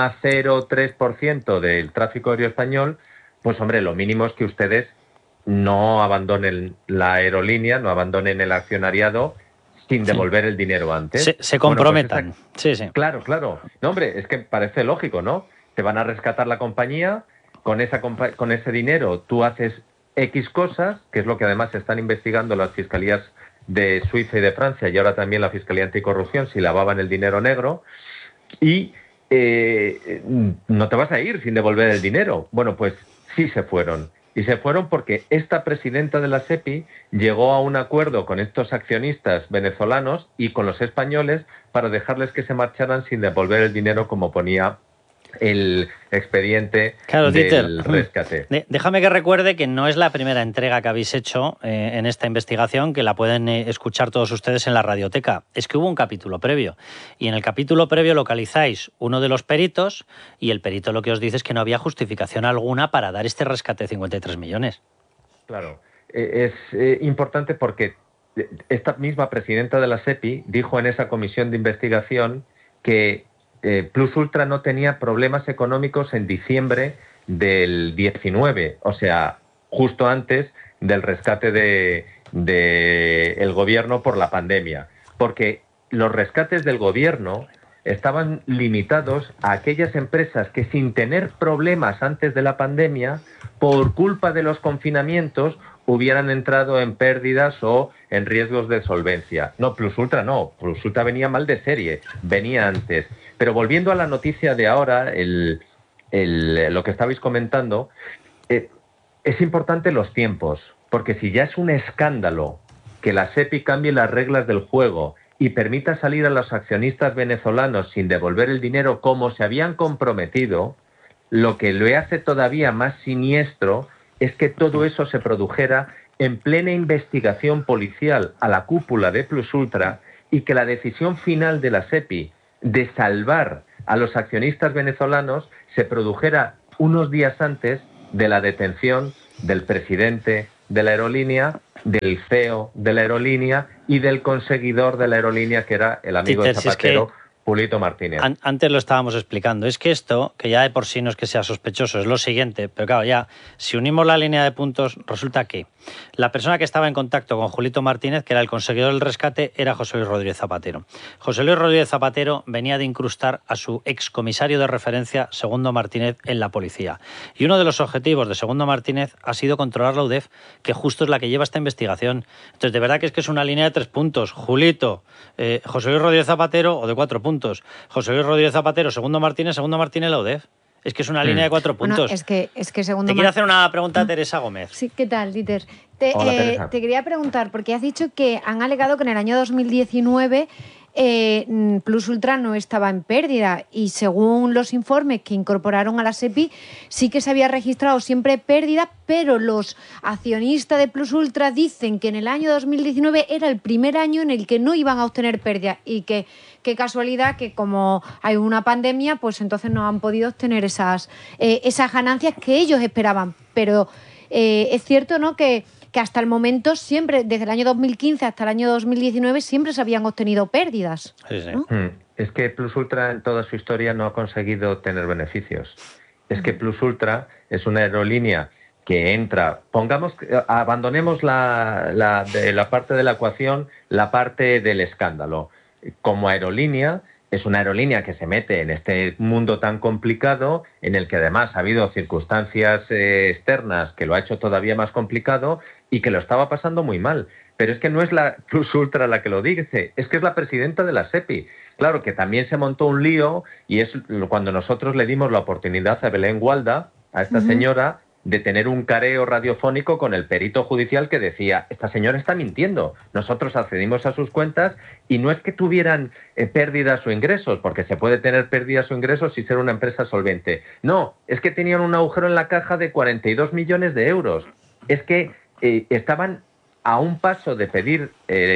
0,03% del tráfico aéreo español, pues hombre, lo mínimo es que ustedes no abandonen la aerolínea, no abandonen el accionariado sin devolver el dinero antes. Se comprometan. Bueno, pues Claro. No, hombre, es que parece lógico, ¿no? Te van a rescatar la compañía, con ese dinero tú haces X cosas, que es lo que además están investigando las fiscalías de Suiza y de Francia y ahora también la Fiscalía Anticorrupción, si lavaban el dinero negro, y no te vas a ir sin devolver el dinero. Bueno, pues sí se fueron. Y se fueron porque esta presidenta de la SEPI llegó a un acuerdo con estos accionistas venezolanos y con los españoles para dejarles que se marcharan sin devolver el dinero, como ponía el expediente del rescate. Déjame que recuerde que no es la primera entrega que habéis hecho en esta investigación, que la pueden escuchar todos ustedes en la radioteca. Es que hubo un capítulo previo, y en el capítulo previo localizáis uno de los peritos, y el perito lo que os dice es que no había justificación alguna para dar este rescate de 53 millones. Claro, es importante porque esta misma presidenta de la SEPI dijo en esa comisión de investigación que Plus Ultra no tenía problemas económicos en diciembre del 19, o sea, justo antes del rescate del gobierno por la pandemia, porque los rescates del gobierno estaban limitados a aquellas empresas que, sin tener problemas antes de la pandemia, por culpa de los confinamientos, hubieran entrado en pérdidas o en riesgos de solvencia. No, Plus Ultra no. Plus Ultra venía mal de serie, venía antes. Pero volviendo a la noticia de ahora, lo que estabais comentando, es importante los tiempos, porque si ya es un escándalo que la SEPI cambie las reglas del juego y permita salir a los accionistas venezolanos sin devolver el dinero como se habían comprometido, lo que lo hace todavía más siniestro es que todo eso se produjera en plena investigación policial a la cúpula de Plus Ultra y que la decisión final de la SEPI de salvar a los accionistas venezolanos se produjera unos días antes de la detención del presidente de la aerolínea, del CEO de la aerolínea y del conseguidor de la aerolínea, que era el amigo de Zapatero, Julito Martínez. Antes lo estábamos explicando. Es que esto, que ya de por sí no es que sea sospechoso, es lo siguiente. Pero claro, ya, si unimos la línea de puntos, resulta que la persona que estaba en contacto con Julito Martínez, que era el conseguidor del rescate, era José Luis Rodríguez Zapatero. José Luis Rodríguez Zapatero venía de incrustar a su excomisario de referencia, Segundo Martínez, en la policía. Y uno de los objetivos de Segundo Martínez ha sido controlar la UDEF, que justo es la que lleva esta investigación. Entonces, de verdad que es una línea de 3 puntos. Julito, José Luis Rodríguez Zapatero, o de 4 puntos. José Luis Rodríguez Zapatero, Segundo Martínez, la UDEF. Es que es una línea de 4 puntos. Bueno, es que Segundo Te quiero hacer una pregunta a Teresa Gómez. Sí, ¿qué tal, Dieter? Hola, Teresa. Te quería preguntar, porque has dicho que han alegado que en el año 2019 Plus Ultra no estaba en pérdida y según los informes que incorporaron a la SEPI sí que se había registrado siempre pérdida, pero los accionistas de Plus Ultra dicen que en el año 2019 era el primer año en el que no iban a obtener pérdida y que qué casualidad que como hay una pandemia, pues entonces no han podido obtener esas ganancias que ellos esperaban. Pero es cierto, ¿no?, que hasta el momento siempre, desde el año 2015 hasta el año 2019, siempre se habían obtenido pérdidas. Sí, sí. ¿No? Es que Plus Ultra en toda su historia no ha conseguido tener beneficios. Es que Plus Ultra es una aerolínea que entra, abandonemos la parte de la ecuación, la parte del escándalo. Como aerolínea, es una aerolínea que se mete en este mundo tan complicado, en el que además ha habido circunstancias externas que lo ha hecho todavía más complicado y que lo estaba pasando muy mal. Pero es que no es la Plus Ultra la que lo dice, es que es la presidenta de la SEPI. Claro que también se montó un lío y es cuando nosotros le dimos la oportunidad a Belén Gualda, a esta señora, de tener un careo radiofónico con el perito judicial que decía, esta señora está mintiendo, nosotros accedimos a sus cuentas y no es que tuvieran pérdidas o ingresos, porque se puede tener pérdidas o ingresos y ser una empresa solvente. No, es que tenían un agujero en la caja de 42 millones de euros. Es que estaban a un paso de pedir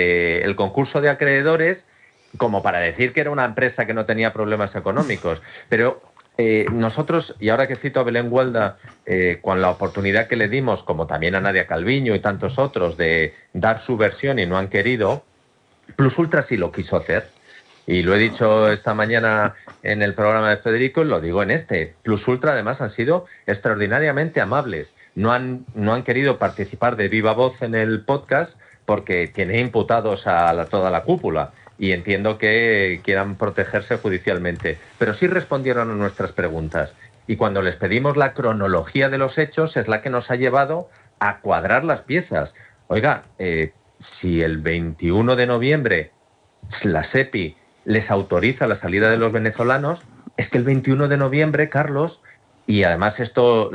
el concurso de acreedores como para decir que era una empresa que no tenía problemas económicos. Pero nosotros, y ahora que cito a Belén Gualda, con la oportunidad que le dimos, como también a Nadia Calviño y tantos otros, de dar su versión y no han querido, Plus Ultra sí lo quiso hacer. Y lo he dicho esta mañana en el programa de Federico y lo digo en este. Plus Ultra además han sido extraordinariamente amables. No han querido participar de viva voz en el podcast porque tiene imputados a toda la cúpula. Y entiendo que quieran protegerse judicialmente, pero sí respondieron a nuestras preguntas. Y cuando les pedimos la cronología de los hechos es la que nos ha llevado a cuadrar las piezas. Oiga, si el 21 de noviembre la SEPI les autoriza la salida de los venezolanos, es que el 21 de noviembre, Carlos, y además esto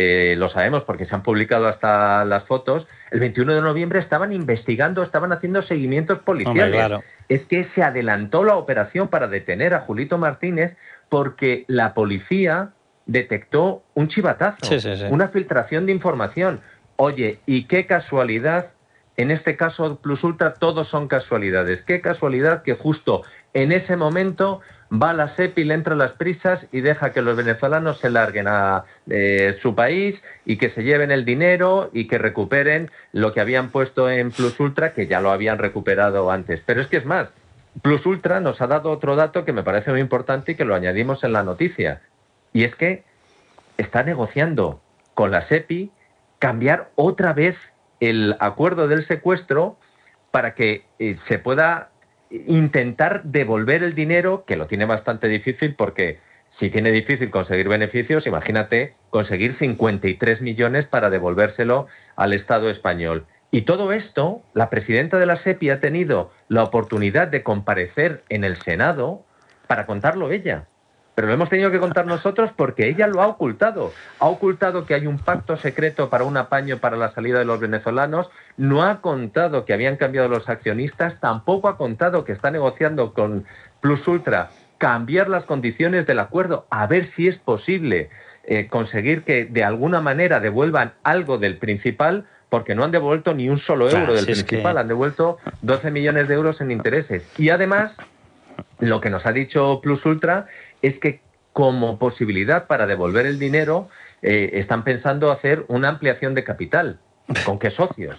lo sabemos porque se han publicado hasta las fotos, el 21 de noviembre estaban investigando, estaban haciendo seguimientos policiales. Hombre, claro. Es que se adelantó la operación para detener a Julito Martínez porque la policía detectó un chivatazo, una filtración de información. Oye, y qué casualidad, en este caso Plus Ultra todos son casualidades. Qué casualidad que justo en ese momento va la SEPI, le entra las prisas y deja que los venezolanos se larguen a su país y que se lleven el dinero y que recuperen lo que habían puesto en Plus Ultra, que ya lo habían recuperado antes. Pero es que es más, Plus Ultra nos ha dado otro dato que me parece muy importante y que lo añadimos en la noticia. Y es que está negociando con la SEPI cambiar otra vez el acuerdo del secuestro para que se pueda intentar devolver el dinero, que lo tiene bastante difícil porque Si tiene difícil conseguir beneficios, imagínate conseguir 53 millones para devolvérselo al Estado español. Y todo esto, la presidenta de la SEPI ha tenido la oportunidad de comparecer en el Senado para contarlo ella. Pero lo hemos tenido que contar nosotros porque ella lo ha ocultado. Ha ocultado que hay un pacto secreto para un apaño para la salida de los venezolanos. No ha contado que habían cambiado los accionistas. Tampoco ha contado que está negociando con Plus Ultra cambiar las condiciones del acuerdo, a ver si es posible conseguir que de alguna manera devuelvan algo del principal, porque no han devuelto ni un solo euro del principal, han devuelto 12 millones de euros en intereses. Y además, lo que nos ha dicho Plus Ultra es que como posibilidad para devolver el dinero están pensando hacer una ampliación de capital. ¿Con qué socios?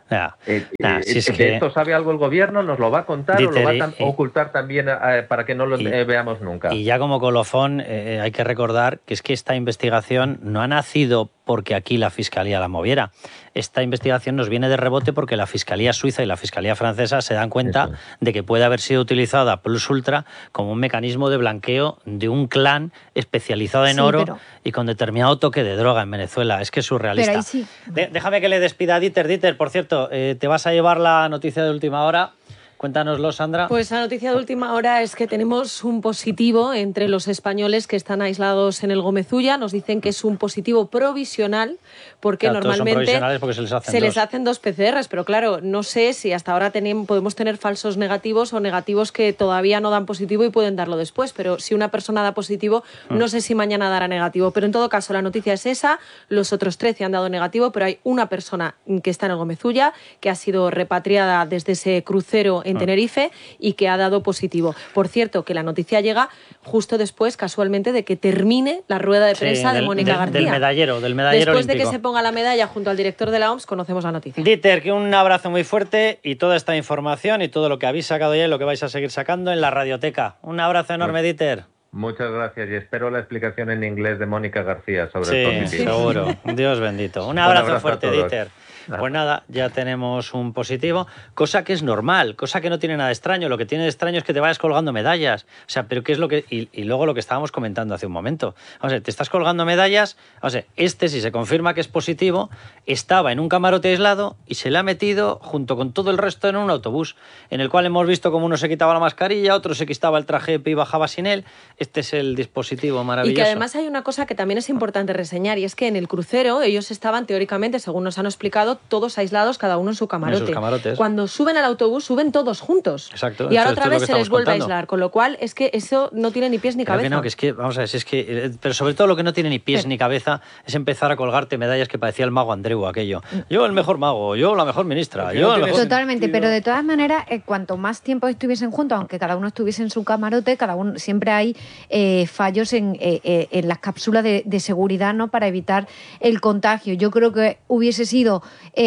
¿Esto sabe algo el gobierno? ¿Nos lo va a contar o lo va a ocultar también para que no lo veamos nunca? Y ya como colofón hay que recordar que es que esta investigación no ha nacido porque aquí la Fiscalía la moviera. Esta investigación nos viene de rebote porque la Fiscalía suiza y la Fiscalía francesa se dan cuenta de que puede haber sido utilizada Plus Ultra como un mecanismo de blanqueo de un clan especializado en oro y con determinado toque de droga en Venezuela. Es que es surrealista. Pero ahí sí. Déjame que le despida a Dieter. Dieter, por cierto, te vas a llevar la noticia de última hora. Cuéntanoslo, Sandra. Pues la noticia de última hora es que tenemos un positivo entre los españoles que están aislados en el Gómez-Ulla. Nos dicen que es un positivo provisional porque normalmente porque se les hacen 2 PCRs, pero claro, no sé si hasta ahora podemos tener falsos negativos o negativos que todavía no dan positivo y pueden darlo después, pero si una persona da positivo, no sé si mañana dará negativo. Pero en todo caso, la noticia es esa, los otros 13 han dado negativo, pero hay una persona que está en el Gómez-Ulla que ha sido repatriada desde ese crucero en Tenerife y que ha dado positivo. Por cierto, que la noticia llega justo después, casualmente, de que termine la rueda de prensa de Mónica García. Del medallero Después olímpico. de que se ponga la medalla junto al director de la OMS, conocemos la noticia. Dieter, que un abrazo muy fuerte y toda esta información y todo lo que habéis sacado ya y lo que vais a seguir sacando en la radioteca. Un abrazo enorme, Dieter. Muchas gracias y espero la explicación en inglés de Mónica García sobre el positivo. Seguro. Dios bendito. Un abrazo fuerte, Dieter. Pues nada, ya tenemos un positivo, cosa que es normal, cosa que no tiene nada de extraño. Lo que tiene de extraño es que te vayas colgando medallas. O sea, pero ¿qué es lo que...? Y luego lo que estábamos comentando hace un momento. O sea, te estás colgando medallas. O sea, si se confirma que es positivo, estaba en un camarote aislado y se le ha metido junto con todo el resto en un autobús, en el cual hemos visto como uno se quitaba la mascarilla, otro se quitaba el traje y bajaba sin él. Este es el dispositivo maravilloso. Y que además hay una cosa que también es importante reseñar, y es que en el crucero ellos estaban teóricamente, según nos han explicado, todos aislados, cada uno en su camarote. En sus camarotes. Cuando suben al autobús, suben todos juntos. Exacto. Y ahora otra vez se les vuelve a aislar, con lo cual es que eso no tiene ni pies ni cabeza. Que no, que es que, vamos a ver, pero sobre todo lo que no tiene ni pies ni cabeza es empezar a colgarte medallas que parecía el mago Andreu aquello. Yo el mejor mago, yo la mejor ministra, yo el mejor... Totalmente, pero de todas maneras, cuanto más tiempo estuviesen juntos, aunque cada uno estuviese en su camarote, cada uno siempre hay fallos en las cápsulas de seguridad, ¿no?, para evitar el contagio. Yo creo que hubiese sido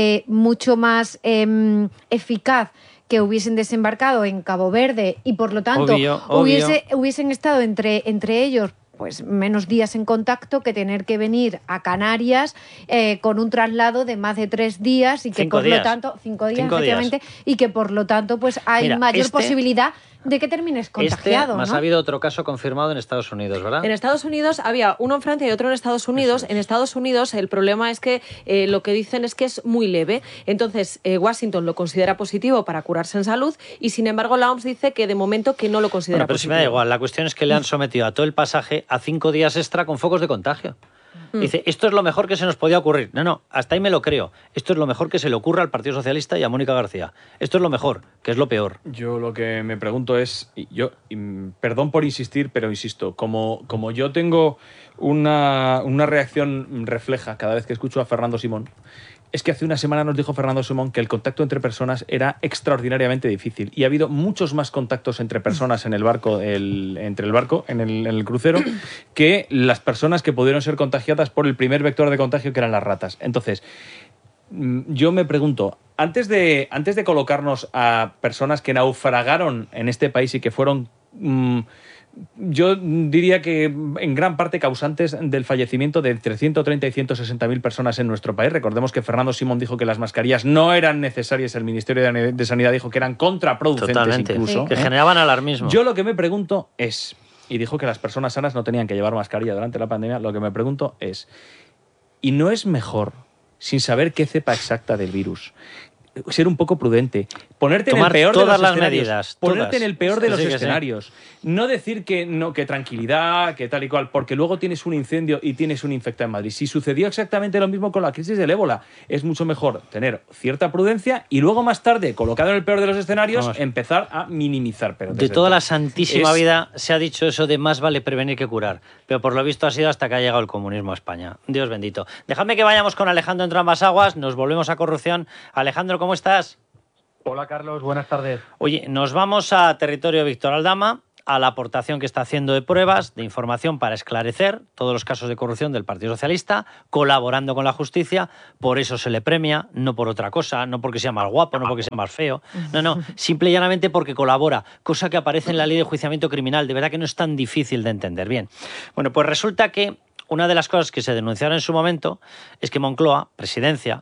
mucho más eficaz que hubiesen desembarcado en Cabo Verde y por lo tanto hubiesen estado entre ellos pues menos días en contacto que tener que venir a Canarias con un traslado de más de 3 días y que 5 por días. lo tanto 5 días efectivamente y que por lo tanto pues hay mayor posibilidad de que termines contagiado. Más ¿no? ha habido otro caso confirmado en Estados Unidos, ¿verdad? En Estados Unidos había uno en Francia y otro en Estados Unidos. En Estados Unidos el problema es que lo que dicen es que es muy leve. Entonces Washington lo considera positivo para curarse en salud y sin embargo la OMS dice que de momento que no lo considera pero positivo. Si me da igual, la cuestión es que le han sometido a todo el pasaje a 5 días extra con focos de contagio. Dice, esto es lo mejor que se nos podía ocurrir. No, hasta ahí me lo creo. Esto es lo mejor que se le ocurra al Partido Socialista y a Mónica García. Esto es lo mejor, que es lo peor. Yo lo que me pregunto es, perdón por insistir, pero insisto, como yo tengo una reacción refleja cada vez que escucho a Fernando Simón, es que hace una semana nos dijo Fernando Simón que el contacto entre personas era extraordinariamente difícil y ha habido muchos más contactos entre personas en el barco, en el crucero, que las personas que pudieron ser contagiadas por el primer vector de contagio, que eran las ratas. Entonces, yo me pregunto, antes de colocarnos a personas que naufragaron en este país y que fueron... yo diría que en gran parte causantes del fallecimiento de entre 130 y 160.000 personas en nuestro país. Recordemos que Fernando Simón dijo que las mascarillas no eran necesarias, el Ministerio de Sanidad dijo que eran contraproducentes. Totalmente. Incluso. Sí. Que generaban alarmismo. Yo lo que me pregunto es, y dijo que las personas sanas no tenían que llevar mascarilla durante la pandemia. Lo que me pregunto es, ¿y no es mejor, sin saber qué cepa exacta del virus, ser un poco prudente, ponerte en el peor de los escenarios, ponerte en el peor de los escenarios, no decir que no, que tranquilidad, que tal y cual, porque luego tienes un incendio y tienes un infectado en Madrid? Si sucedió exactamente lo mismo con la crisis del ébola, es mucho mejor tener cierta prudencia y luego más tarde, colocado en el peor de los escenarios, empezar a minimizar. Pero de toda la santísima vida se ha dicho eso de más vale prevenir que curar, pero por lo visto ha sido hasta que ha llegado el comunismo a España. Dios bendito. Dejadme que vayamos con Alejandro entre ambas aguas, nos volvemos a corrupción. Alejandro, ¿cómo estás? Hola Carlos, buenas tardes. Oye, nos vamos a territorio Víctor Aldama, a la aportación que está haciendo de pruebas, de información para esclarecer todos los casos de corrupción del Partido Socialista, colaborando con la justicia. Por eso se le premia, no por otra cosa, no porque sea más guapo, no porque sea más feo, no, simple y llanamente porque colabora, cosa que aparece en la ley de enjuiciamiento criminal. De verdad que no es tan difícil de entender. Bien, bueno, pues resulta que una de las cosas que se denunciaron en su momento es que Moncloa, Presidencia,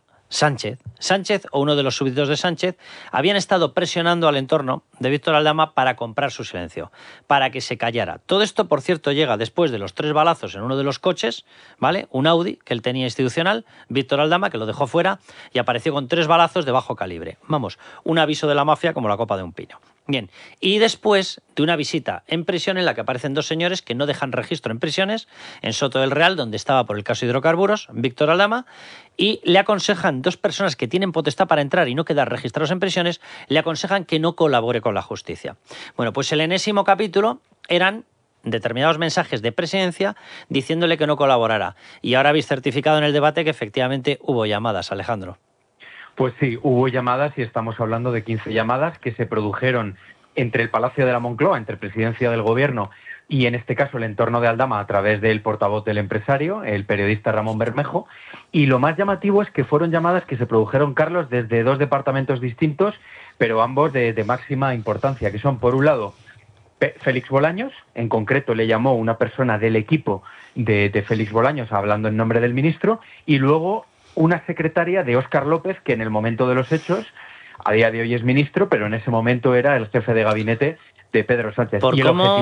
Sánchez o uno de los súbditos de Sánchez habían estado presionando al entorno de Víctor Aldama para comprar su silencio, para que se callara. Todo esto, por cierto, llega después de los 3 balazos en uno de los coches, ¿vale? Un Audi que él tenía institucional, Víctor Aldama, que lo dejó fuera y apareció con 3 balazos de bajo calibre. Vamos, un aviso de la mafia como la copa de un pino. Bien, y después de una visita en prisión en la que aparecen 2 señores que no dejan registro en prisiones, en Soto del Real, donde estaba por el caso de hidrocarburos, Víctor Aldama, y le aconsejan 2 personas que tienen potestad para entrar y no quedar registrados en prisiones, le aconsejan que no colabore con la justicia. Bueno, pues el enésimo capítulo eran determinados mensajes de Presidencia diciéndole que no colaborara. Y ahora habéis certificado en el debate que efectivamente hubo llamadas, Alejandro. Pues sí, hubo llamadas y estamos hablando de 15 llamadas que se produjeron entre el Palacio de la Moncloa, entre Presidencia del Gobierno y en este caso el entorno de Aldama a través del portavoz del empresario, el periodista Ramón Bermejo. Y lo más llamativo es que fueron llamadas que se produjeron, Carlos, desde 2 departamentos distintos, pero ambos de máxima importancia, que son, por un lado, Félix Bolaños, en concreto le llamó una persona del equipo de Félix Bolaños, hablando en nombre del ministro, y luego una secretaria de Óscar López, que en el momento de los hechos, a día de hoy es ministro, pero en ese momento era el jefe de gabinete de Pedro Sánchez. Por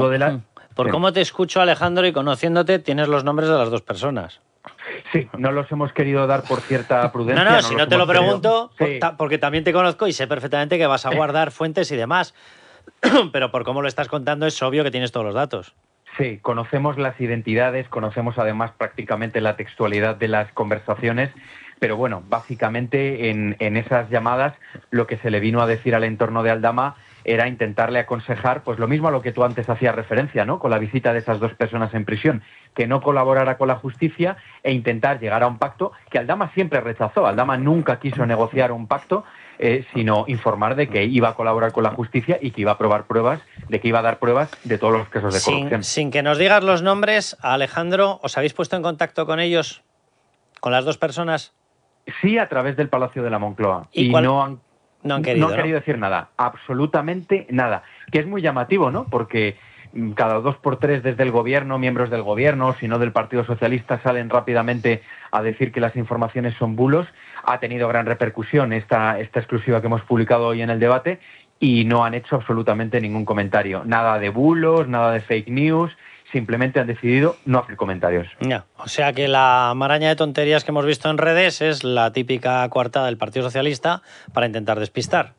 cómo te escucho, Alejandro, y conociéndote, tienes los nombres de las 2 personas. Sí, no los hemos querido dar por cierta prudencia. No, si no te lo pregunto, sí, porque también te conozco y sé perfectamente que vas a guardar fuentes y demás. Pero por cómo lo estás contando es obvio que tienes todos los datos. Sí, conocemos las identidades, conocemos además prácticamente la textualidad de las conversaciones, pero bueno, básicamente en esas llamadas lo que se le vino a decir al entorno de Aldama era intentarle aconsejar, pues lo mismo a lo que tú antes hacías referencia, ¿no? Con la visita de esas 2 personas en prisión, que no colaborara con la justicia e intentar llegar a un pacto que Aldama siempre rechazó. Aldama nunca quiso negociar un pacto, sino informar de que iba a colaborar con la justicia y que iba a probar pruebas, de que iba a dar pruebas de todos los casos de corrupción. Sin que nos digas los nombres, Alejandro, ¿os habéis puesto en contacto con ellos, con las 2 personas? Sí, a través del Palacio de la Moncloa. Y no han querido decir nada, absolutamente nada. Que es muy llamativo, ¿no? Porque cada 2 por 3 desde el gobierno, miembros del gobierno, si no del Partido Socialista, salen rápidamente a decir que las informaciones son bulos. Ha tenido gran repercusión esta exclusiva que hemos publicado hoy en el debate y no han hecho absolutamente ningún comentario. Nada de bulos, nada de fake news. Simplemente han decidido no hacer comentarios. Ya, o sea que la maraña de tonterías que hemos visto en redes es la típica coartada del Partido Socialista para intentar despistar.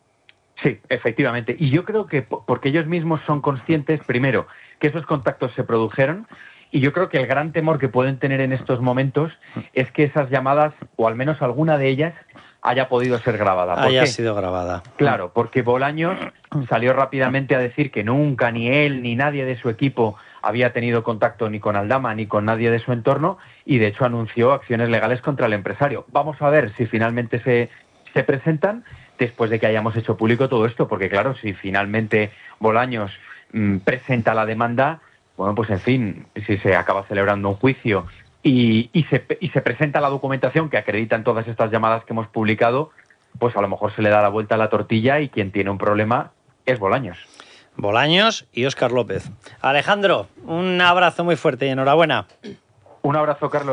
Sí, efectivamente. Y yo creo que porque ellos mismos son conscientes, primero, que esos contactos se produjeron, y yo creo que el gran temor que pueden tener en estos momentos es que esas llamadas, o al menos alguna de ellas, haya podido ser grabada. ¿Por haya qué? Sido grabada. Claro, porque Bolaños salió rápidamente a decir que nunca ni él ni nadie de su equipo había tenido contacto ni con Aldama ni con nadie de su entorno y de hecho anunció acciones legales contra el empresario. Vamos a ver si finalmente se presentan después de que hayamos hecho público todo esto, porque claro, si finalmente Bolaños presenta la demanda, bueno, pues en fin, si se acaba celebrando un juicio y se presenta la documentación que acreditan todas estas llamadas que hemos publicado, pues a lo mejor se le da la vuelta a la tortilla y quien tiene un problema es Bolaños. Bolaños y Óscar López. Alejandro, un abrazo muy fuerte y enhorabuena. Un abrazo, Carlos.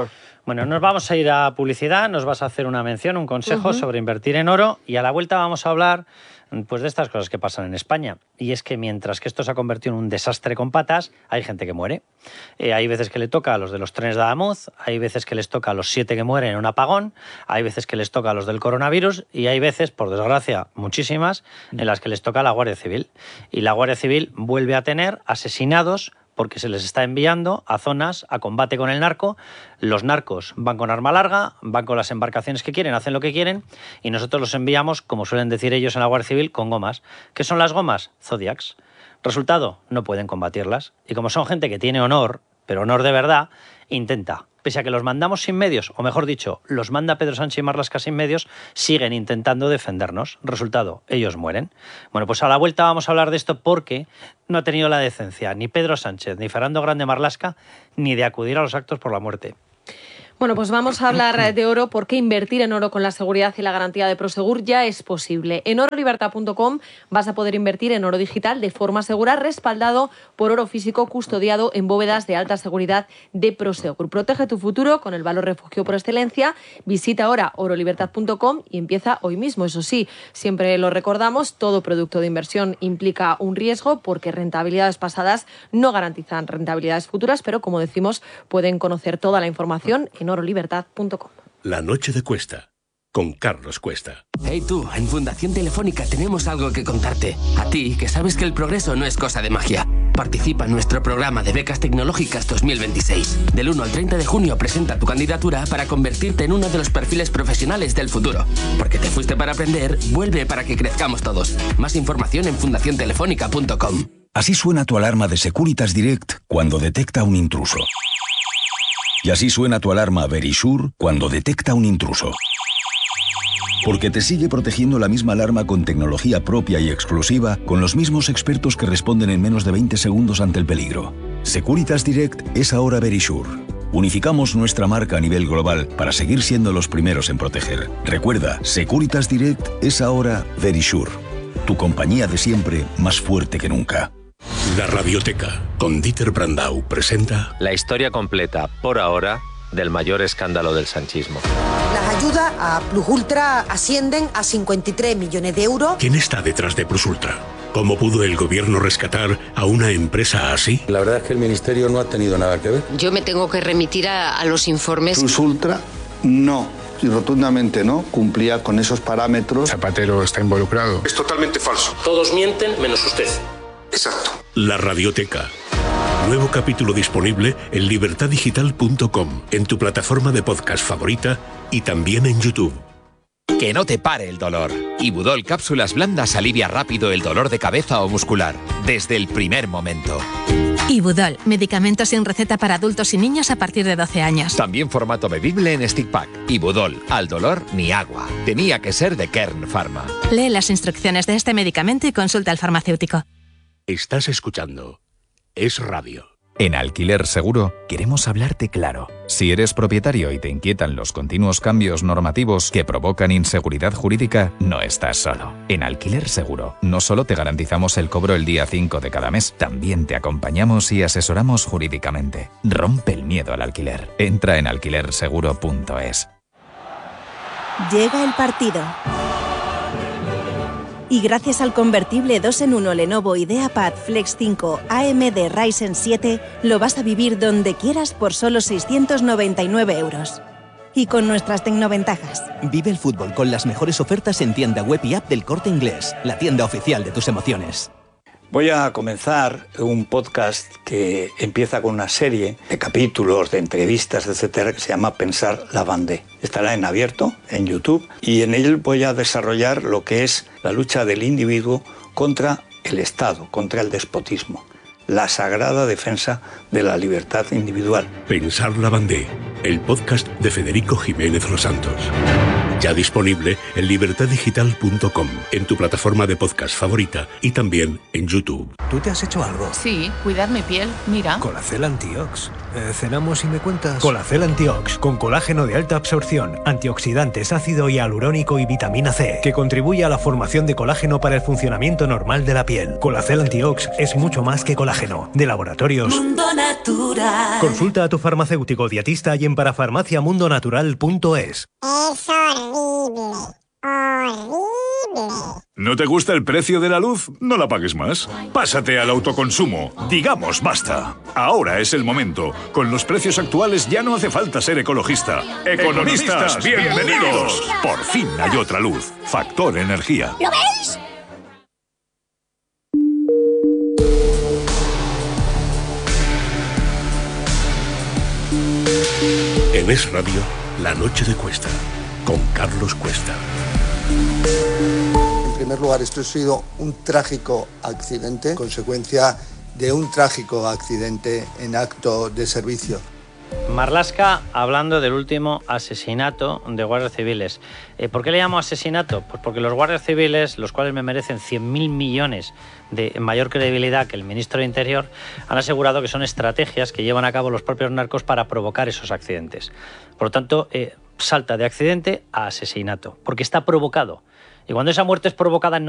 Bueno, nos vamos a ir a publicidad, nos vas a hacer una mención, un consejo sobre invertir en oro y a la vuelta vamos a hablar pues de estas cosas que pasan en España. Y es que mientras que esto se ha convertido en un desastre con patas, hay gente que muere. Hay veces que le toca a los de los trenes de Adamuz, hay veces que les toca a los 7 que mueren en un apagón, hay veces que les toca a los del coronavirus y hay veces, por desgracia, muchísimas, en las que les toca a la Guardia Civil. Y la Guardia Civil vuelve a tener asesinados porque se les está enviando a zonas a combate con el narco. Los narcos van con arma larga, van con las embarcaciones que quieren, hacen lo que quieren, y nosotros los enviamos, como suelen decir ellos en la Guardia Civil, con gomas. ¿Qué son las gomas? Zodiacs. Resultado, no pueden combatirlas. Y como son gente que tiene honor, pero honor de verdad, intenta. Pese a que los mandamos sin medios, o mejor dicho, los manda Pedro Sánchez y Marlaska sin medios, siguen intentando defendernos. Resultado, ellos mueren. Bueno, pues a la vuelta vamos a hablar de esto porque no ha tenido la decencia ni Pedro Sánchez, ni Fernando Grande Marlaska, ni de acudir a los actos por la muerte. Bueno, pues vamos a hablar de oro, porque invertir en oro con la seguridad y la garantía de Prosegur ya es posible. En orolibertad.com vas a poder invertir en oro digital de forma segura, respaldado por oro físico custodiado en bóvedas de alta seguridad de Prosegur. Protege tu futuro con el valor refugio por excelencia. Visita ahora orolibertad.com y empieza hoy mismo. Eso sí, siempre lo recordamos, todo producto de inversión implica un riesgo porque rentabilidades pasadas no garantizan rentabilidades futuras, pero como decimos, pueden conocer toda la información en orolibertad.com. La noche de Cuesta, con Carlos Cuesta. Hey tú, en Fundación Telefónica tenemos algo que contarte. A ti, que sabes que el progreso no es cosa de magia. Participa en nuestro programa de becas tecnológicas 2026. Del 1 al 30 de junio presenta tu candidatura para convertirte en uno de los perfiles profesionales del futuro. Porque te fuiste para aprender, vuelve para que crezcamos todos. Más información en fundaciontelefónica.com. Así suena tu alarma de Securitas Direct cuando detecta un intruso. Y así suena tu alarma Verisure cuando detecta un intruso. Porque te sigue protegiendo la misma alarma con tecnología propia y exclusiva, con los mismos expertos que responden en menos de 20 segundos ante el peligro. Securitas Direct es ahora Verisure. Unificamos nuestra marca a nivel global para seguir siendo los primeros en proteger. Recuerda, Securitas Direct es ahora Verisure. Tu compañía de siempre, más fuerte que nunca. La Radioteca, con Dieter Brandau, presenta la historia completa, por ahora, del mayor escándalo del sanchismo. Las ayudas a Plus Ultra ascienden a 53 millones de euros. ¿Quién está detrás de Plus Ultra? ¿Cómo pudo el gobierno rescatar a una empresa así? La verdad es que el ministerio no ha tenido nada que ver. Yo me tengo que remitir a los informes. Plus Ultra, no. Y rotundamente no, cumplía con esos parámetros. Zapatero está involucrado. Es totalmente falso. Todos mienten menos usted. Exacto. La Radioteca. Nuevo capítulo disponible en libertaddigital.com, en tu plataforma de podcast favorita y también en YouTube. Que no te pare el dolor. Ibudol Cápsulas Blandas alivia rápido el dolor de cabeza o muscular, desde el primer momento. Ibudol, medicamento sin receta para adultos y niños a partir de 12 años. También formato bebible en stick pack. Ibudol, al dolor ni agua. Tenía que ser de Kern Pharma. Lee las instrucciones de este medicamento y consulta al farmacéutico. Estás escuchando Es Radio. En Alquiler Seguro queremos hablarte claro. Si eres propietario y te inquietan los continuos cambios normativos que provocan inseguridad jurídica, no estás solo. En Alquiler Seguro no solo te garantizamos el cobro el día 5 de cada mes, también te acompañamos y asesoramos jurídicamente. Rompe el miedo al alquiler. Entra en alquilerseguro.es. Llega el partido. Y gracias al convertible 2-en-1 Lenovo IdeaPad Flex 5 AMD Ryzen 7, lo vas a vivir donde quieras por solo 699 euros. Y con nuestras tecnoventajas. Vive el fútbol con las mejores ofertas en tienda web y app del Corte Inglés, la tienda oficial de tus emociones. Voy a comenzar un podcast que empieza con una serie de capítulos, de entrevistas, etcétera, que se llama Pensar la Bandé. Estará en abierto, en YouTube, y en él voy a desarrollar lo que es la lucha del individuo contra el Estado, contra el despotismo. La sagrada defensa de la libertad individual. Pensar la Bandé, el podcast de Federico Jiménez Los Santos. Ya disponible en libertaddigital.com, en tu plataforma de podcast favorita y también en YouTube. ¿Tú te has hecho algo? Sí, cuidar mi piel, mira. Colacel Antiox. ¿Cenamos y me cuentas? Colacel Antiox, con colágeno de alta absorción, antioxidantes, ácido hialurónico y vitamina C, que contribuye a la formación de colágeno para el funcionamiento normal de la piel. Colacel Antiox es mucho más que colágeno. De Laboratorios Mundo Natural. Consulta a tu farmacéutico dietista y en parafarmaciamundonatural.es. Es horrible. Horrible. ¿No te gusta el precio de la luz? No la pagues más. Pásate al autoconsumo. Digamos basta. Ahora es el momento. Con los precios actuales ya no hace falta ser ecologista. ¡Economistas, bienvenidos! Por fin hay otra luz. Factor Energía. ¿Lo veis? En Es Radio, La Noche de Cuesta, con Carlos Cuesta. En primer lugar, esto ha sido un trágico accidente, consecuencia de un trágico accidente en acto de servicio. Marlaska hablando del último asesinato de guardias civiles. ¿Por qué le llamo asesinato? Pues porque los guardias civiles, los cuales me merecen 100.000 millones de mayor credibilidad que el ministro de Interior, han asegurado que son estrategias que llevan a cabo los propios narcos para provocar esos accidentes. Por lo tanto, salta de accidente a asesinato, porque está provocado. Y cuando esa muerte es provocada, no